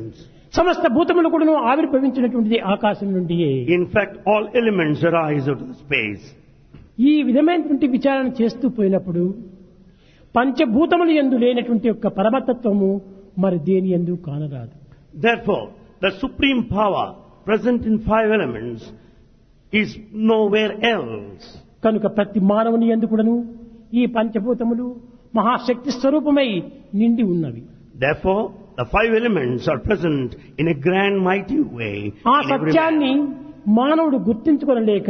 సమస్త భూతములు కూడాను ఆవిర్భవించినటువంటిది ఆకాశం నుండియే. In fact, all elements arise out of the space. ఈ విధమైనటువంటి విచారణ చేస్తూ పోయినప్పుడు పంచభూతములు యందు లేనటువంటి యొక్క పరమతత్వము మరి దేని యందు కానరాదు. Therefore, the supreme power present in 5 elements is nowhere else. కనుక ప్రతి మానవుని యందు కూడాను ఈ పంచభూతములు మహాశక్తి స్వరూపమై నిండి ఉన్నవి. Therefore, the 5 elements are present in a grand mighty way. ఆ in every సత్యాన్ని man. మానవుడు గుర్తించుకొనలేక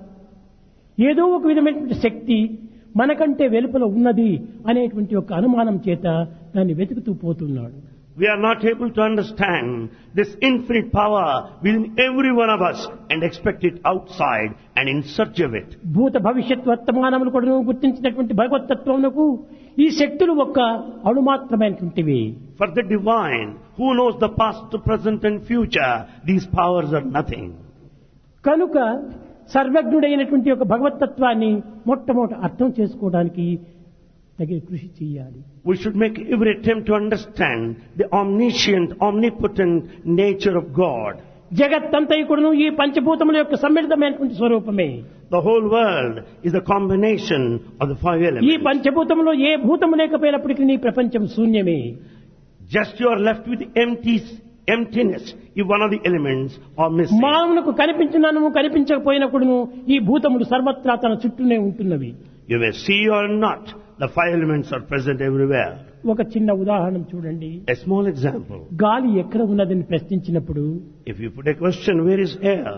ఏదో ఒక విధమైనటువంటి శక్తి మనకంటే వెలుపల ఉన్నది అనేటువంటి ఒక అనుమానం చేత దాన్ని వెతుకుతూ పోతున్నాడు. We are not able to understand this infinite power within every one of us and expect it outside and in search of it. భూత భవిష్యత్ వర్తమానములు కూడా గుర్తించినటువంటి భగవతత్వమునకు ఈ శక్తులు ఒక్క అణుమాత్రమైనటువంటివి. For the divine, who knows the past, the present and future, these powers are nothing. కనుక సర్వజ్ఞుడైనటువంటి ఒక భగవతత్వాన్ని మొట్టమొదట అర్థం చేసుకోవడానికి తగిన కృషి చేయాలి. We should make every attempt to understand the omniscient, omnipotent nature of God. జగత్తంతయు కూడాను ఈ పంచభూతముల యొక్క సమ్మిళితమైనటువంటి స్వరూపమే. The whole world is the combination of the 5 ఈ elements. పంచభూతములో ఏ భూతము లేకపోయినప్పటికీ నీ ప్రపంచం శూన్యమే. Just you are left with emptiness if one of the elements are missing. మానవునకు కనిపించినను కనిపించకపోయినప్పుడును ఈ భూతములు సర్వత్రా తన చుట్టూనే ఉంటున్నవి. You may see or not, the 5 elements are present everywhere. ఒక చిన్న ఉదాహరణ చూడండి. A small example. గాలి ఎక్కడ ఉన్నదని ప్రశ్నించినప్పుడు If you put a question, where is air?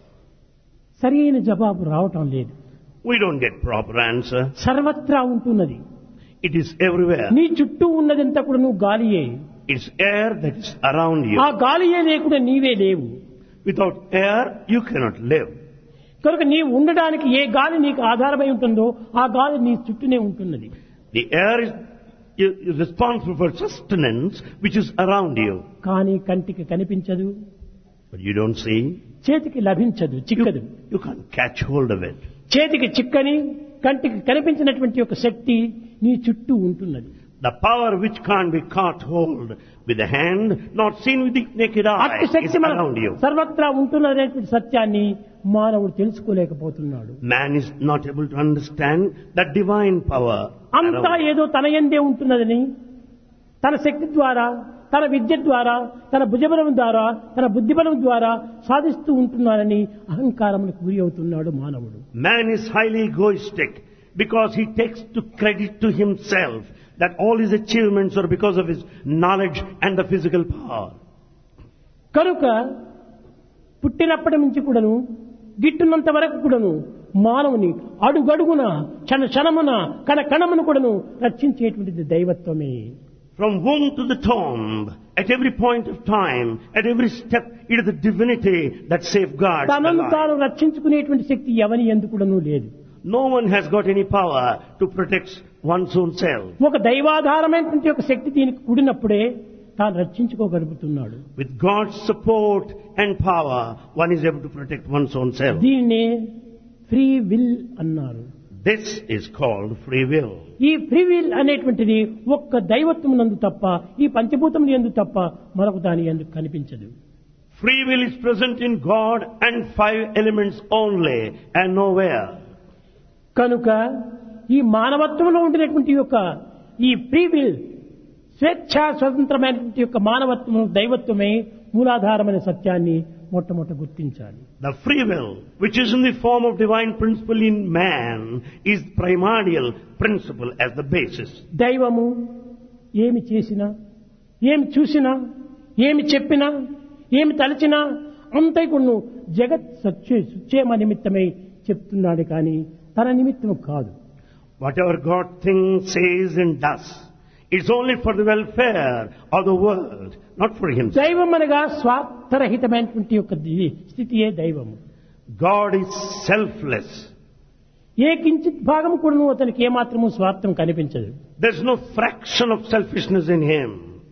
సరైన జవాబు రావటం లేదు. We don't get proper answer. సర్వత్రా ఉంటున్నది. It is everywhere. నీ చుట్టూ ఉన్నదంతా కూడా నువ్వు గాలియే. It's air that is around you. ఆ గాలియే లేకుండా నీవే లేవు. Without air, you cannot live. కనుక నీవు ఉండడానికి ఏ గాలి నీకు ఆధారమై ఉంటుందో ఆ గాలి నీ చుట్టూనే ఉంటున్నది. The air is responsible for sustenance, which is around you. కానీ కంటికి కనిపించదు, But you don't see. చేతికి లభించదు, చిక్కదు. You can't catch hold of it. చేతికి చిక్కని కంటికి కనిపించినటువంటి ఒక శక్తి నీ చుట్టూ ఉంటున్నది. The power which can't be caught hold with the hand, not seen with the naked eye, అట్టి is శక్తి మన around you. సర్వత్రా ఉంటున్నదనేటువంటి సత్యాన్ని మానవుడు తెలుసుకోలేకపోతున్నాడు. Man is not able to understand that divine power. అంతా around. ఏదో తన యందే ఉంటున్నదని తన శక్తి ద్వారా, తన విద్య ద్వారా, తన భుజబలం ద్వారా, తన బుద్ధిబలం ద్వారా సాధిస్తూ ఉంటున్నానని అహంకారములకు గురి అవుతున్నాడు మానవుడు. Man is highly egoistic because he takes to credit to himself that all his achievements are because of his knowledge and the physical power. కనుక పుట్టినప్పటి నుంచి కూడాను గిట్టున్నంత వరకు కూడాను మానవుని అడుగడుగున క్షణమున కణమును కూడాను రక్షించేటువంటిది దైవత్వమే. From womb to the tomb, at every point of time, at every step, it is the divinity that safeguards the తనను తాను life. రక్షించుకునేటువంటి శక్తి ఎవని యందు కూడాను లేదు. No one has got any power to protect one's own self. ఒక దైవాధారమైనటువంటి ఒక శక్తి దీనికి కూడినప్పుడే తాను రక్షించుకోగలుగుతున్నాడు. With God's support and power, one is able to protect one's own self. దీన్నే ఫ్రీ విల్ అన్నారు. This is called free will. ఈ free will అనేటువంటిది ఒక్క దైవత్వం నందు తప్ప, ఈ పంచభూతముల యందు తప్ప మరొక దాని యందు కనిపించదు. Free will is present in God and 5 elements only and nowhere. కనుక ఈ మానవత్వంలో ఉండినటువంటి యొక్క ఈ ఫ్రీ విల్ స్వేచ్ఛా స్వతంత్రమైనటువంటి యొక్క మానవత్వం దైవత్వమే మూలాధారమైన సత్యాన్ని మొట్టమొదట గుర్తించాలి. The free will, which is in the form of divine principle in man, is primordial principle as the basis. దైవము ఏమి చేసినా, ఏమి చూసినా, ఏమి చెప్పినా, ఏమి తలచినా అంతైకును జగత్ సుక్షేమ నిమిత్తమై చెప్తున్నాడు కానీ తన నిమిత్తం కాదు. Whatever God thinks, says and does, it's only for the welfare of the world, not for himself. దైవం అనగా స్వార్థరహితమైనటువంటి యొక్క స్థితియే దైవము. God is selfless. ఏ కించిత్ భాగం కూడా అతనికి ఏమాత్రము స్వార్థం కనిపించదు. There's no fraction of selfishness in him.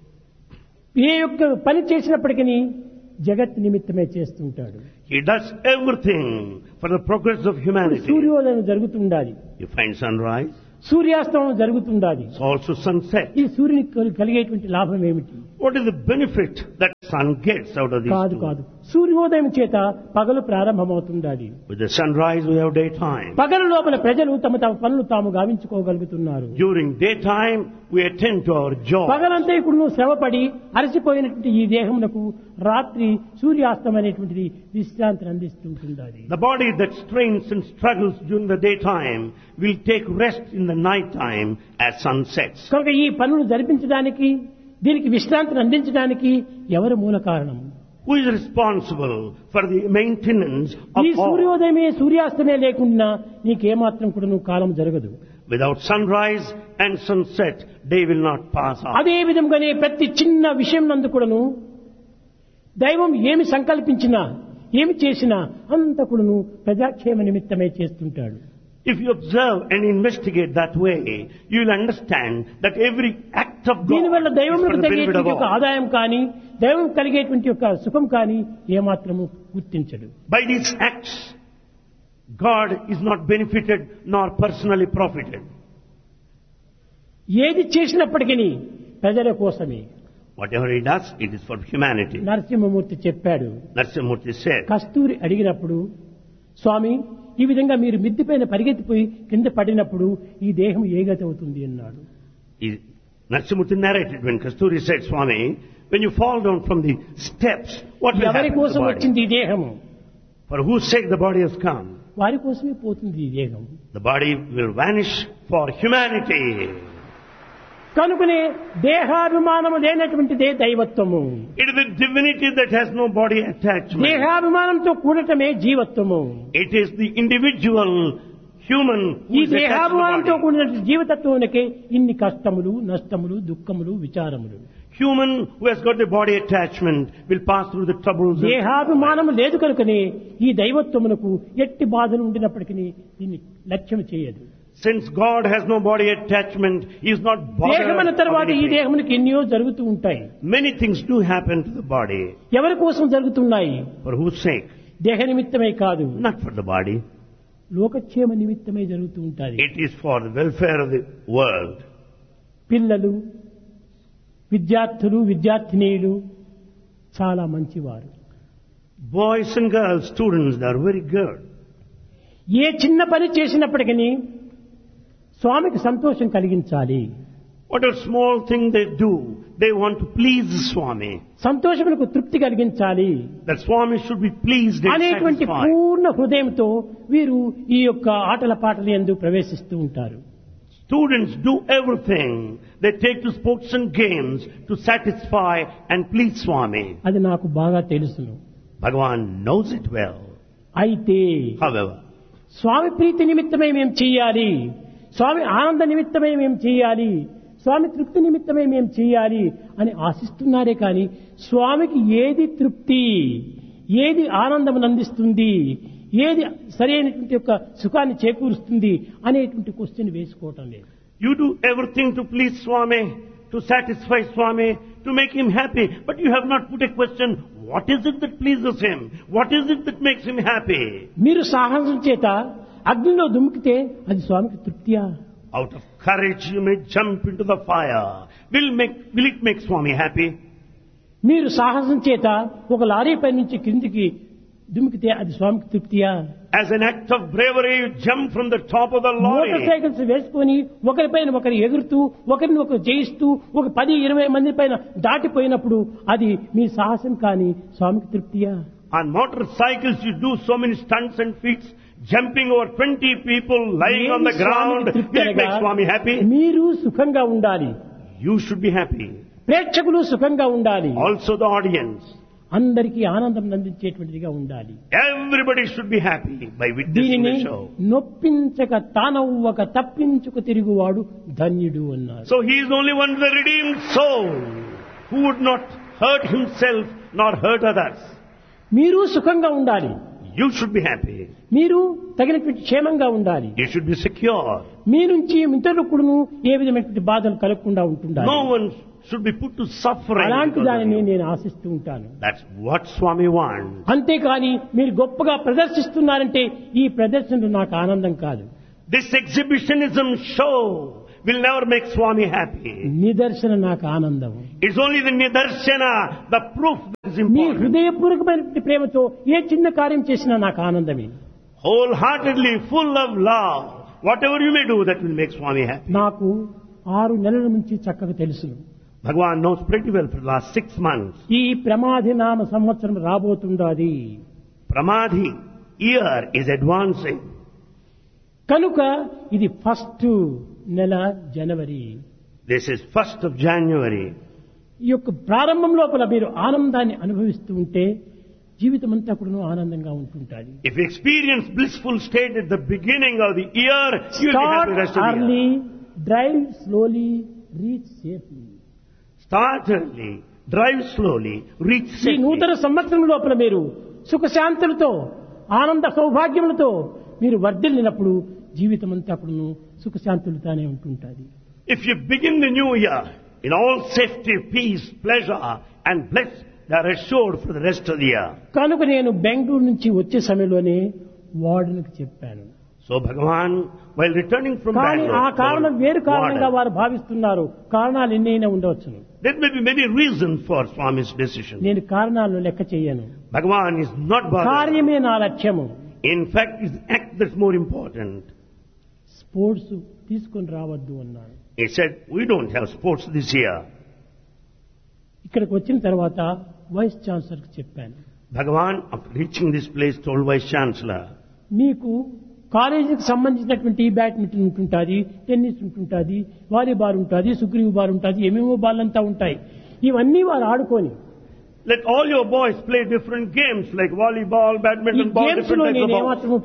ఏ యొక్క పని చేసినప్పటికీ జగత్ నిమిత్తమే చేస్తుంటాడు. He does everything for the progress of humanity. సూర్యోదయం జరుగుతుండాలి, You find sunrise, సూర్యాస్తమం జరుగుతుండాలి. also sunset. ఈ సూర్యునికి కలిగేటువంటి లాభం ఏమిటి? What is the benefit that sun gets out of these కాదు two? కాదు సూర్యోదయం చేత పగలు ప్రారంభమవుతుండాలి. With the sunrise we have daytime. పగలు లోపల ప్రజలు తమ తమ పనులు తాము గావించుకోగలుగుతున్నారు. During daytime we attend to our job. పగలంతా ఇప్పుడు నువ్వు శ్రమపడి అలసిపోయినటువంటి ఈ దేహమునకు రాత్రి సూర్యాస్తం అనేటువంటిది విశ్రాంతిని అందిస్తుంటుంది. The body that strains and struggles during the daytime will take rest in the night time as sun sets. కనుక ఈ పనులు జరిపించడానికి దీనికి విశ్రాంతిని అందించడానికి ఎవరు మూల కారణం? Who is responsible for the maintenance ఈ of all? సూర్యోదయమే సూర్యాస్తమే లేకుండా నీకేమాత్రం కూడా నువ్వు కాలం జరగదు. Without sunrise and sunset, day will not pass on. అదే విధంగానే ప్రతి చిన్న విషయం నందు కూడాను దైవం ఏమి సంకల్పించినా ఏమి చేసినా అంత కూడాను ప్రజాక్షేమ నిమిత్తమే చేస్తుంటాడు. If you observe and investigate that way, you will understand that every act of God దీనివల్ల is దైవం for the benefit కలిగేటువంటి of యొక్క all. ఆదాయం కానీ దైవం కలిగేటువంటి యొక్క సుఖం కానీ ఏమాత్రము గుర్తించడు. By these acts, God is not benefited nor personally profited. ఏది చేసినప్పటికీ ప్రజల కోసమే. Whatever he does, it is for humanity. Narasimhamurthy చెప్పాడు. Narasimhamurti said, కస్తూరి అడిగినప్పుడు స్వామి ఈ విధంగా మీరు మిద్దిపైన పరిగెత్తిపోయి కింద పడినప్పుడు ఈ దేహం ఏ గతి అవుతుంది అన్నాడు. Narasimhamurti narrated when Kasturi said, Swami, when you fall down from the steps, what will ఎవరి happen to కోసం the body? వచ్చింది ఈ దేహము? For whose sake the body has come? వారి కోసమే పోతుంది ఈ దేహం. The body will vanish for humanity. కనుకనే దేహాభిమానము లేనటువంటిదే దైవత్వము. It is the divinity that has no body attachment. దేహాభిమానంతో కూడటమే జీవత్వము. It is the individual human who ఈ is attached to దేహాభిమానంతో the body. కూడిన జీవితత్వానికే ఇన్ని కష్టములు, నష్టములు, దుఃఖములు, విచారములు. Human who has got the body attachment will pass through the troubles. దేహాభిమానము లేదు కనుకనే ఈ దైవత్వమునకు ఎట్టి బాధలు ఉండినప్పటికీ దీన్ని లక్ష్యం చేయదు. Since God has no body attachment, He is not bothered దేహమైన of తర్వాత ఈ anything. దేహమునికి ఎన్నో జరుగుతూ ఉంటాయి. Many things do happen to the body. ఎవరి కోసం జరుగుతున్నాయి? For whose sake? దేహ నిమిత్తమే కాదు, Not for the body. లోకక్షేమ నిమిత్తమే జరుగుతూ ఉంటాయి. It is for the welfare of the world. పిల్లలు, విద్యార్థులు, విద్యార్థినీలు చాలా మంచివారు. Boys and girls, students, they are very good. ఏ చిన్న పని చేసినప్పటికీ స్వామికి సంతోషం కలిగించాలి. Whatever small thing they do, they want to please the Swami. సంతోషములకు తృప్తి కలిగించాలి That Swami should be pleased and అనేటువంటి satisfied. పూర్ణ హృదయంతో వీరు ఈ యొక్క ఆటల పాటల యందు ప్రవేశిస్తూ ఉంటారు. Students do everything. They take to sports and games to satisfy and please Swami. అది నాకు బాగా తెలుసును. Bhagavan knows it well. అయితే However, స్వామి ప్రీతి నిమిత్తమే మేము చెయ్యాలి, స్వామి ఆనంద నిమిత్తమే మేము చెయ్యాలి, స్వామి తృప్తి నిమిత్తమే మేము చెయ్యాలి అని ఆశిస్తున్నారే కానీ స్వామికి ఏది తృప్తి, ఏది ఆనందం అందిస్తుంది, ఏది సరైనటువంటి యొక్క సుఖాన్ని చేకూరుస్తుంది అనేటువంటి క్వశ్చన్ వేసుకోవటం లేదు. you do everything to please Swami, to satisfy Swami, to make him happy. But you have not put a question, what is it that pleases him? What is it that makes him happy? మీరు సాహసం చేత అగ్నిలో దుమికితే అది స్వామికి తృప్తియా? Out of courage you may jump into the fire. Will it make Swami happy? మీరు సాహసం చేత ఒక లారీ పై నుంచి క్రిందికి దుమికితే అది స్వామికి తృప్తియా? As an act of bravery, you jump from the top of the motor lorry. Cycles వేసుకొని ఒకరిపైన ఒకరు ఎగురుతూ ఒకరిని ఒకరు జయిస్తూ ఒక 10-20 మంది పైన దాటిపోయినప్పుడు అది మీ సాహసం కానీ స్వామికి తృప్తియా? On motorcycles you do so many stunts and feats, jumping over 20 people lying on the ఏమి ground. స్వామికి తృప్తి Will it make అనగా Swami happy? మీరు సుఖంగా ఉండాలి, You should be happy. ప్రేక్షకులు సుఖంగా ఉండాలి, Also the audience. అందరికీ ఆనందం అందించేటువంటిదిగా ఉండాలి. Everybody should be happy by witnessing దీనిని the show. నొప్పించక తానవ్వక తప్పించుకు తిరుగువాడు ధన్యుడు అన్నారు. So he is only one the redeemed soul who would not hurt himself nor hurt others. మీరు సుఖంగా ఉండాలి, You should be happy. మీరు తగినటువంటి క్షేమంగా ఉండాలి, You should be secure. మీ నుంచి ఇతరులకును ఏ విధమైనటువంటి బాధలు కలగకుండా ఉంటుండాలి. No one should be put to suffering. అలాంటి because of దానిని you. నేను ఆశిస్తూ ఉంటాను. That's what Swami wants. అంతేకాని మీరు గొప్పగా ప్రదర్శిస్తున్నారంటే ఈ ప్రదర్శనలు నాకు ఆనందం కాదు. This exhibitionism show will never make Swami happy. నిదర్శన నాకు ఆనందం. It's only the nidarshana, the proof that is me important. హృదయపూర్వకమైన ప్రేమతో ఏ చిన్న కార్యం చేసినా నాకు ఆనందమే. Wholeheartedly, full of love, whatever you may do, that will make Swami happy. నాకు 6 నెలల నుంచి చక్కగా తెలుసును. Bhagavan knows pretty well for the last 6 months. ఈ ప్రమాధి నామ సంవత్సరం రాబోతుండాది. Pramadhi year is advancing. కనుక ఇది ఫస్ట్ నెల జనవరి. This is 1st of January. ఈ యొక్క ప్రారంభం లోపల మీరు ఆనందాన్ని అనుభవిస్తూ ఉంటే జీవితం అంతా కూడా ఆనందంగా ఉంటుంటాది. If you experience blissful state at the beginning of the year, you will be happy the rest of the year. Start early, drive slowly, reach safely. Start early, drive slowly, reach ఈ safely. నూతన సంవత్సరం లోపల మీరు సుఖశాంతులతో ఆనంద సౌభాగ్యములతో మీరు వర్ధిల్లినప్పుడు జీవితం అంతా కూడా సుఖశాంతులతోనే ఉంటుంటుంది. If you begin the new year in all safety, peace, pleasure and bliss, they are assured for the rest of the year. కనుక నేను బెంగళూరు నుంచి వచ్చే సమయంలోనే వార్డునికి చెప్పాను. So Bhagavan, while returning from కానీ ఆ Bangalore, కారణం వేరు కారణంగా warden. వారు భావిస్తున్నారు. కారణాలు ఎన్నైనా ఉండవచ్చును. There may be many reasons for Swami's decision. నేను కారణాలను లెక్క చేయను. Bhagavan is not bothered. కార్యమే నా లక్ష్యము. In fact, it's the act that's more important. Sports తీసుకొని రావద్దు అన్నాను. He said, we don't have sports this year. ఇక్కడికి వచ్చిన తర్వాత వైస్ ఛాన్సలర్కి చెప్పాను. Bhagavan, after reaching this place, told Vice Chancellor, మీకు కాలేజీకి సంబంధించినటువంటి బ్యాడ్మింటన్ ఉంటుంటుంది, టెన్నిస్ ఉంటుంటుంది, వాలీబాల్ ఉంటుంది, సుగ్రీవ్ బాల్ ఉంటుంది, ఏమేమో బాల్ అంతా ఉంటాయి. ఇవన్నీ వారు ఆడుకొని let all your boys play different games like volleyball, ఈ badminton, ball, గేమ్స్ different లో types of balls. నేనేమాత్రము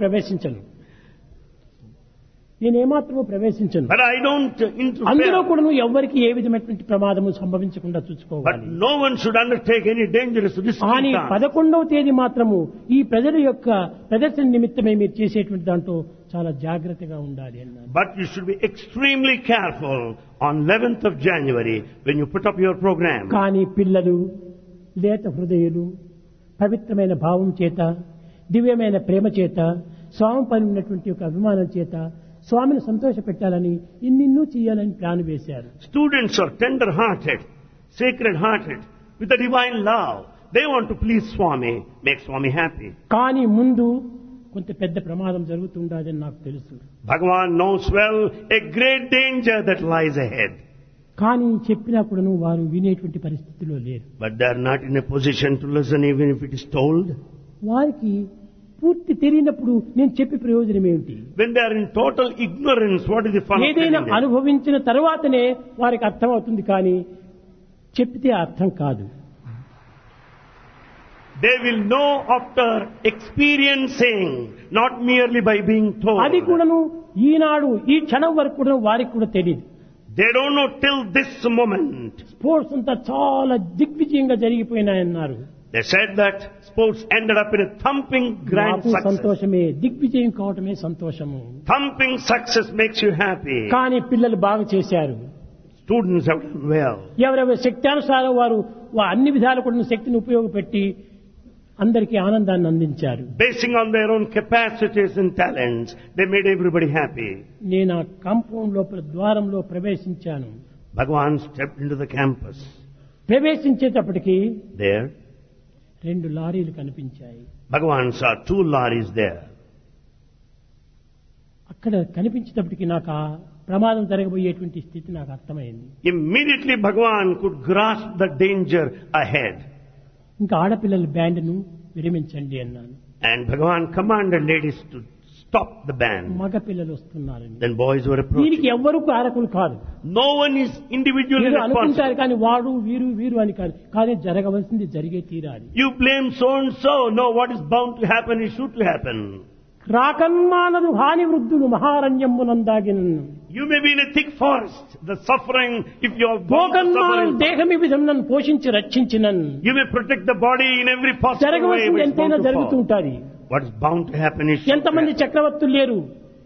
ప్రవేశించను. But I don't అందులో interfere. కూడా ఎవ్వరికి ఏ విధమైనటువంటి ప్రమాదము సంభవించకుండా But చూసుకోవాలి. no one should undertake any dangerous risky కానీ task. 11వ తేదీ మాత్రము ఈ ప్రజల యొక్క ప్రదర్శన నిమిత్తమై మీరు చేసేటువంటి దాంట్లో చాలా జాగ్రత్తగా ఉండాలి అన్నారు. But you should be extremely careful on 11th of January when you put up your program. కానీ పిల్లలు లేత హృదయులు పవిత్రమైన భావం చేత దివ్యమైన ప్రేమ చేత స్వామి పైన ఉన్నటువంటి ఒక అభిమానం చేత స్వామిని సంతోష పెట్టాలని ఇన్నిన్నూ చేయాలని ప్లాన్ వేశారు. Students are tender-hearted, sacred-hearted, with the divine love. They want to please Swami, make Swami happy. కానీ ముందు కొంత పెద్ద ప్రమాదం జరుగుతుండదని నాకు తెలుసు. Bhagavan knows well a great danger that lies ahead. కానీ చెప్పినా కూడాను వారు వినేటువంటి పరిస్థితిలో లేరు. But they are not in a position to listen even if it is told. వారికి పూర్తి తెలియనప్పుడు నేను చెప్పే ప్రయోజనం ఏమిటి? When they are in total ignorance, what is the fun of ఏదైనా telling them? అనుభవించిన తర్వాతనే వారికి అర్థం అవుతుంది, కానీ చెప్పితే అర్థం కాదు. They will know after experiencing, not merely by being told. అది కూడాను ఈనాడు ఈ క్షణం వరకు కూడా వారికి కూడా తెలియదు. They don't know till this moment. Sports అంతా చాలా దిగ్విజయంగా జరిగిపోయినాయన్నారు. They said that sports ended up in a thumping grand నాకు success. సంతోషమే, దిగ్విజయం కావటమే సంతోషము. Thumping success makes you happy. కానీ పిల్లలు బాగా చేశారు. Students have done well. ఎవరెవరి శక్త్యానుసారం వారు అన్ని విధాలు కూడా శక్తిని ఉపయోగపెట్టి అందరికీ ఆనందాన్ని అందించారు. Basing on their own capacities and talents, they made everybody happy. నేను ఆ కాంపౌండ్ లోపల ద్వారంలో ప్రవేశించాను. Bhagavan stepped into the campus. ప్రవేశించేటప్పటికి There, 2 లారీలు కనిపించాయి. Bhagavan saw 2 lorries there. అక్కడ కనిపించేటప్పటికి నాకు ఆ ప్రమాదం జరగబోయేటువంటి స్థితి నాకు అర్థమైంది. Immediately Bhagavan could grasp the danger ahead. ఇంకా ఆడపిల్లల బ్యాండ్ను విరమించండి అన్నాను. And Bhagavan commanded ladies to stop the band. మగ పిల్లలు వస్తున్నారని. Then boys were దీనికి approaching. ఎవ్వరూ కారకులు కాదు. No one is individually మీరు responsible. అనుకుంటారు కానీ వాడు వీరు వీరు అని కాదు, కానీ జరగవలసింది జరిగే తీరాలి. You blame so and so. No, what is bound to happen is sure to happen. రాకన్మానదు హాని వృద్ధులు మహారణ్యమునందాగిన You may be in a thick forest, the suffering, if you are bound to భోగన్మానం suffer. దేహమి విధం నన్ను పోషించి రక్షించినన్ You may protect the body in every possible way, జరగవలసింది but it's ఎంతైనా bound to జరుగుతూ fall. ఉంటుంది. What is bound to happen is sure to ఎంతమంది happen. చక్రవర్తులు లేరు,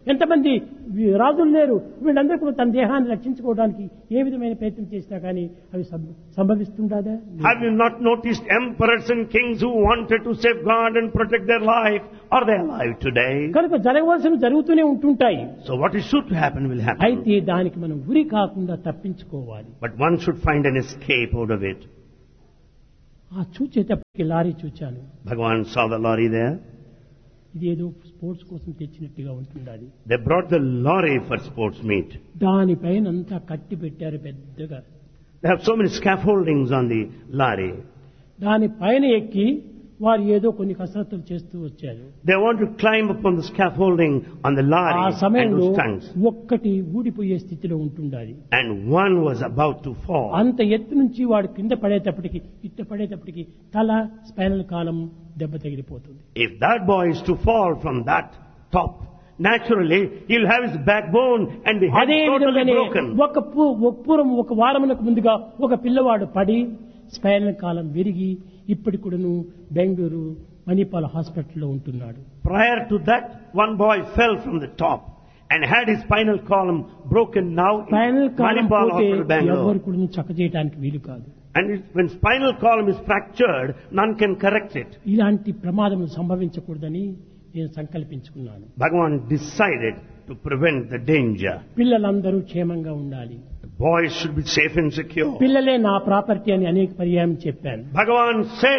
ఎంతమంది రాజులు లేరు, వీళ్ళందరూ కూడా తన దేహాన్ని రక్షించుకోవడానికి ఏ విధమైన ప్రయత్నం చేసినా కానీ అవి సంభవిస్తుండదా? Have you not noticed emperors and kings who wanted to safeguard and protect their life? Are they alive today? కనుక జరగవలసిన జరుగుతూనే ఉంటుంటాయి. So what is sure to happen will happen. అయితే దానికి మనం గురి కాకుండా తప్పించుకోవాలి. But one should find an escape out of it. ఆ చూచేటప్పటికి లారీ చూచాను. Bhagavan saw the lorry there. ఇది ఏదో స్పోర్ట్స్ కోసం తెచ్చినట్టుగా ఉంటుంది. They brought the lorry for sports meet. దానిపైన అంతా కట్టి పెట్టారు పెద్దగా. They have so many scaffoldings on the lorry. దానిపైన ఎక్కి వారు ఏదో కొన్ని కసరత్తులు చేస్తూ వచ్చారు. They want to climb upon the scaffolding on the lorry ఆ and సమయంలో do stunts. ఒక్కటి ఊడిపోయే స్థితిలో ఉంటుండాలి. And one was about to fall. అంత ఎత్తు నుంచి వాడు కింద పడేటప్పటికి తల స్పైనల్ కాలం దెబ్బ తగిలిపోతుంది. If that boy is to fall from that top, naturally he'll have his backbone and the head అదే totally విధంగానే broken. ఒక వారమునకు ముందుగా ఒక పిల్లవాడు పడి స్పైనల్ కాలం విరిగి ఇప్పటి కూడాను బెంగళూరు మణిపాల్ హాస్పిటల్లో ఉంటున్నాడు. Prior to that, one boy fell from the top and had his spinal column broken now spinal in column Manipal పోతే Hospital, Bangalore. ఎవరు కూడా చక్క చేయడానికి వీలు కాదు. And when spinal column is fractured, none can correct it. ఇలాంటి ప్రమాదం సంభవించకూడదని నేను సంకల్పించుకున్నాను. Bhagavan decided to prevent the danger. పిల్లలందరూ క్షేమంగా ఉండాలి. The boys should be safe and secure. పిల్లలే నా ప్రాపర్టీ అని అనేక పర్యాయం చెప్పాను. Bhagavan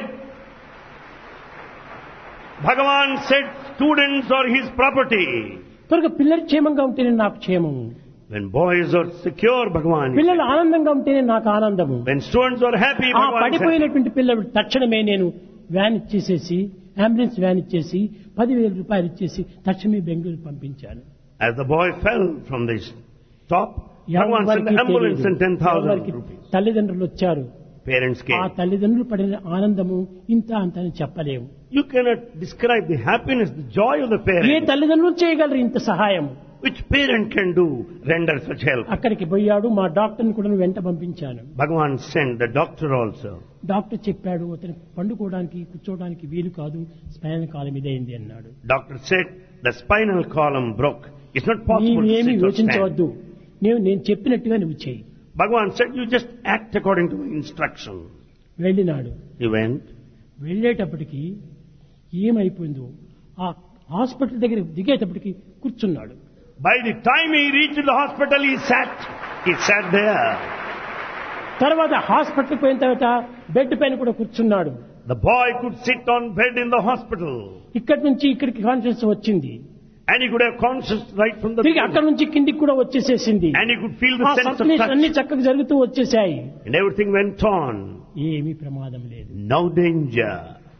said students are his property. కనుక పిల్లలు క్షేమంగా ఉంటేనే నాకు క్షేమము. When boys are secure, Bhagavan is పిల్లలు happy. ఆనందంగా ఉంటేనే నాకు ఆనందము. When students are happy, ఆ Bhagavan is happy. పడిపోయినటువంటి పిల్లలు తక్షణమే నేను వ్యాన్ ఇచ్చేసేసి అంబులెన్స్ వ్యాన్ ఇచ్చేసి 10,000 రూపాయలు ఇచ్చేసి తక్షణమే బెంగళూరు పంపించాను. As the boy fell from the top, Bhagavan sent the ambulance and 10,000 rupees. తల్లిదండ్రులు వచ్చారు. Parents ఆ came. తల్లిదండ్రులు పడిన ఆనందము ఇంత అంత అని చెప్పలేము. You cannot describe the happiness, the joy of the A parents. తల్లిదండ్రులు చేయగలరు ఇంత సహాయం? Which parent can do, render such help? అక్కడికి పోయాడు. మా డాక్టర్ని కూడా వెంట పంపించాను. Bhagavan sent the doctor also. Doctor చెప్పాడు అతను పండుకోవడానికి కూర్చోవడానికి వీలు కాదు, స్పైనల్ కాలం ఇదైంది అన్నాడు. Doctor said the spinal column broke. It's not possible to నీవేమి sit or stand. యోచించవద్దు, నేను చెప్పినట్టుగా నువ్వు చేయి. Bhagavan said, you just act according to my instruction. వెళ్ళినాడు. He went. వెళ్ళేటప్పటికి ఏమైపోయిందో ఆ హాస్పిటల్ దగ్గర దిగేటప్పటికి కూర్చున్నాడు. By the time he reached the hospital, he sat there. తర్వాత హాస్పిటల్ పోయిన తర్వాత బెడ్ పైన కూడా కూర్చున్నాడు. The boy could sit on bed in the hospital. ఇక్కడి నుంచి ఇక్కడికి కాన్షియస్ వచ్చింది. And he could have conscious right from the తిరిగి beginning. అక్కడి నుంచి కిందికి కూడా వచ్చేసేసింది. And he could feel the ఆ sense of సర్క్యులేషన్ అన్ని touch. చక్కగా జరుగుతూ వచ్చేసాయి. And everything went on. ఏమీ ప్రమాదం లేదు. No danger.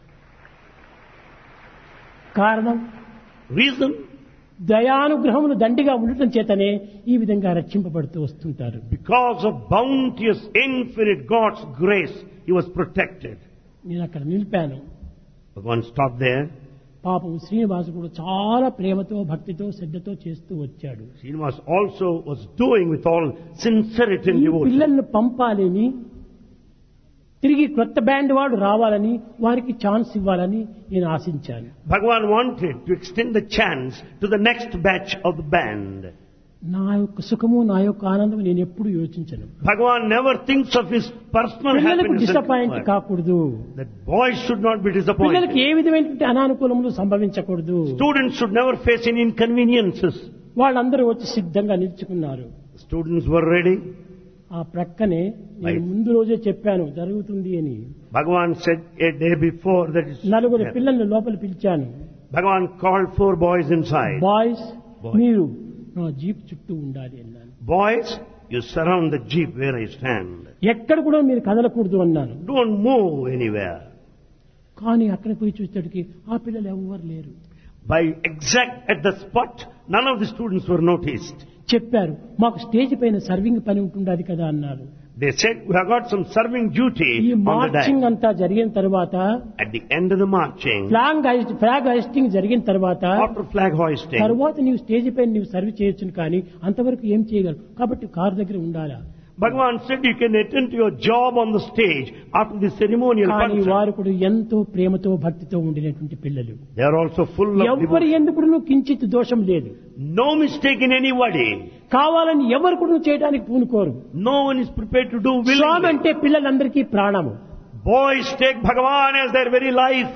కారణం Reason? దయానుగ్రహములు దండిగా ఉండటం చేతనే ఈ విధంగా రక్షింపబడుతూ వస్తుంటారు. Because of bounteous, infinite God's grace, he was protected. నేను అక్కడ నిలిపాను. Bhagavan stopped there. పాపం శ్రీనివాసు కూడా చాలా ప్రేమతో భక్తితో శ్రద్ధతో చేస్తూ వచ్చాడు. Srinivas also was doing with all sincerity and ఈ devotion. పిల్లల్ని పంపాలని, తిరిగి కొత్త బ్యాండ్ వాడు రావాలని, వారికి ఛాన్స్ ఇవ్వాలని నేను ఆశించాను. Bhagavan wanted to extend the chance to the next batch of the band. నా యొక్క సుఖము, నా యొక్క ఆనందం నేను ఎప్పుడు యోచించను. Bhagavan never thinks of his personal పిల్లలకు happiness and డిసప్పాయింట్ comfort. కాకూడదు. That boys should not be పిల్లలకి disappointed. ఏ విధమైనటువంటి అనానుకూలములు సంభవించకూడదు. Students should never face any inconveniences. వాళ్ళందరూ వచ్చి సిద్ధంగా నిల్చుకున్నారు. Students were ready. ఆ ప్రక్కనే నేను Right. ముందు రోజే చెప్పాను జరుగుతుంది అని. Bhagavan said a day before that is. నలుగురు పిల్లల్ని లోపల పిలిచాను. Bhagavan called 4 boys inside. Boys, Boys. మీరు నా జీప్ చుట్టూ ఉండాలి అన్నాను. Boys, you surround the jeep where I stand. ఎక్కడ కూడా మీరు కదలకూడదు అన్నాను. Don't move anywhere. కానీ అక్కడ పోయి చూసేటికి ఆ పిల్లలు ఎవరు లేరు. By exact at the spot, none of the students were noticed. చెప్పారు మాకు స్టేజ్ పైన సర్వింగ్ పని ఉంటుండది కదా అన్నారు. They said, we have got some serving duty ఈ on the మార్చింగ్ day. అంతా జరిగిన తర్వాత, At the end of the marching, flag హైస్టింగ్ జరిగిన తర్వాత, after flag hoisting, తర్వాత నీవు స్టేజ్ పైన నీవు సర్వ్ చేయొచ్చును కానీ అంతవరకు ఏం చేయగలరు కాబట్టి కారు దగ్గర ఉండాలా. Bhagavan said you can attend to your job on the stage after the ceremonial కానీ function. వారు కూడా ఎంతో ప్రేమతో భక్తితో ఉండినటువంటి పిల్లలు. They are also full of ఎవరి devotion. ఎందుకు కించిత్ దోషం లేదు. No mistake in anybody. కావాలని ఎవరు కూడా చేయడానికి పూనుకోరు. No one is prepared to do Swamy willingly. అంటే పిల్లలందరికీ ప్రాణము. Boys take Bhagavan as their very life.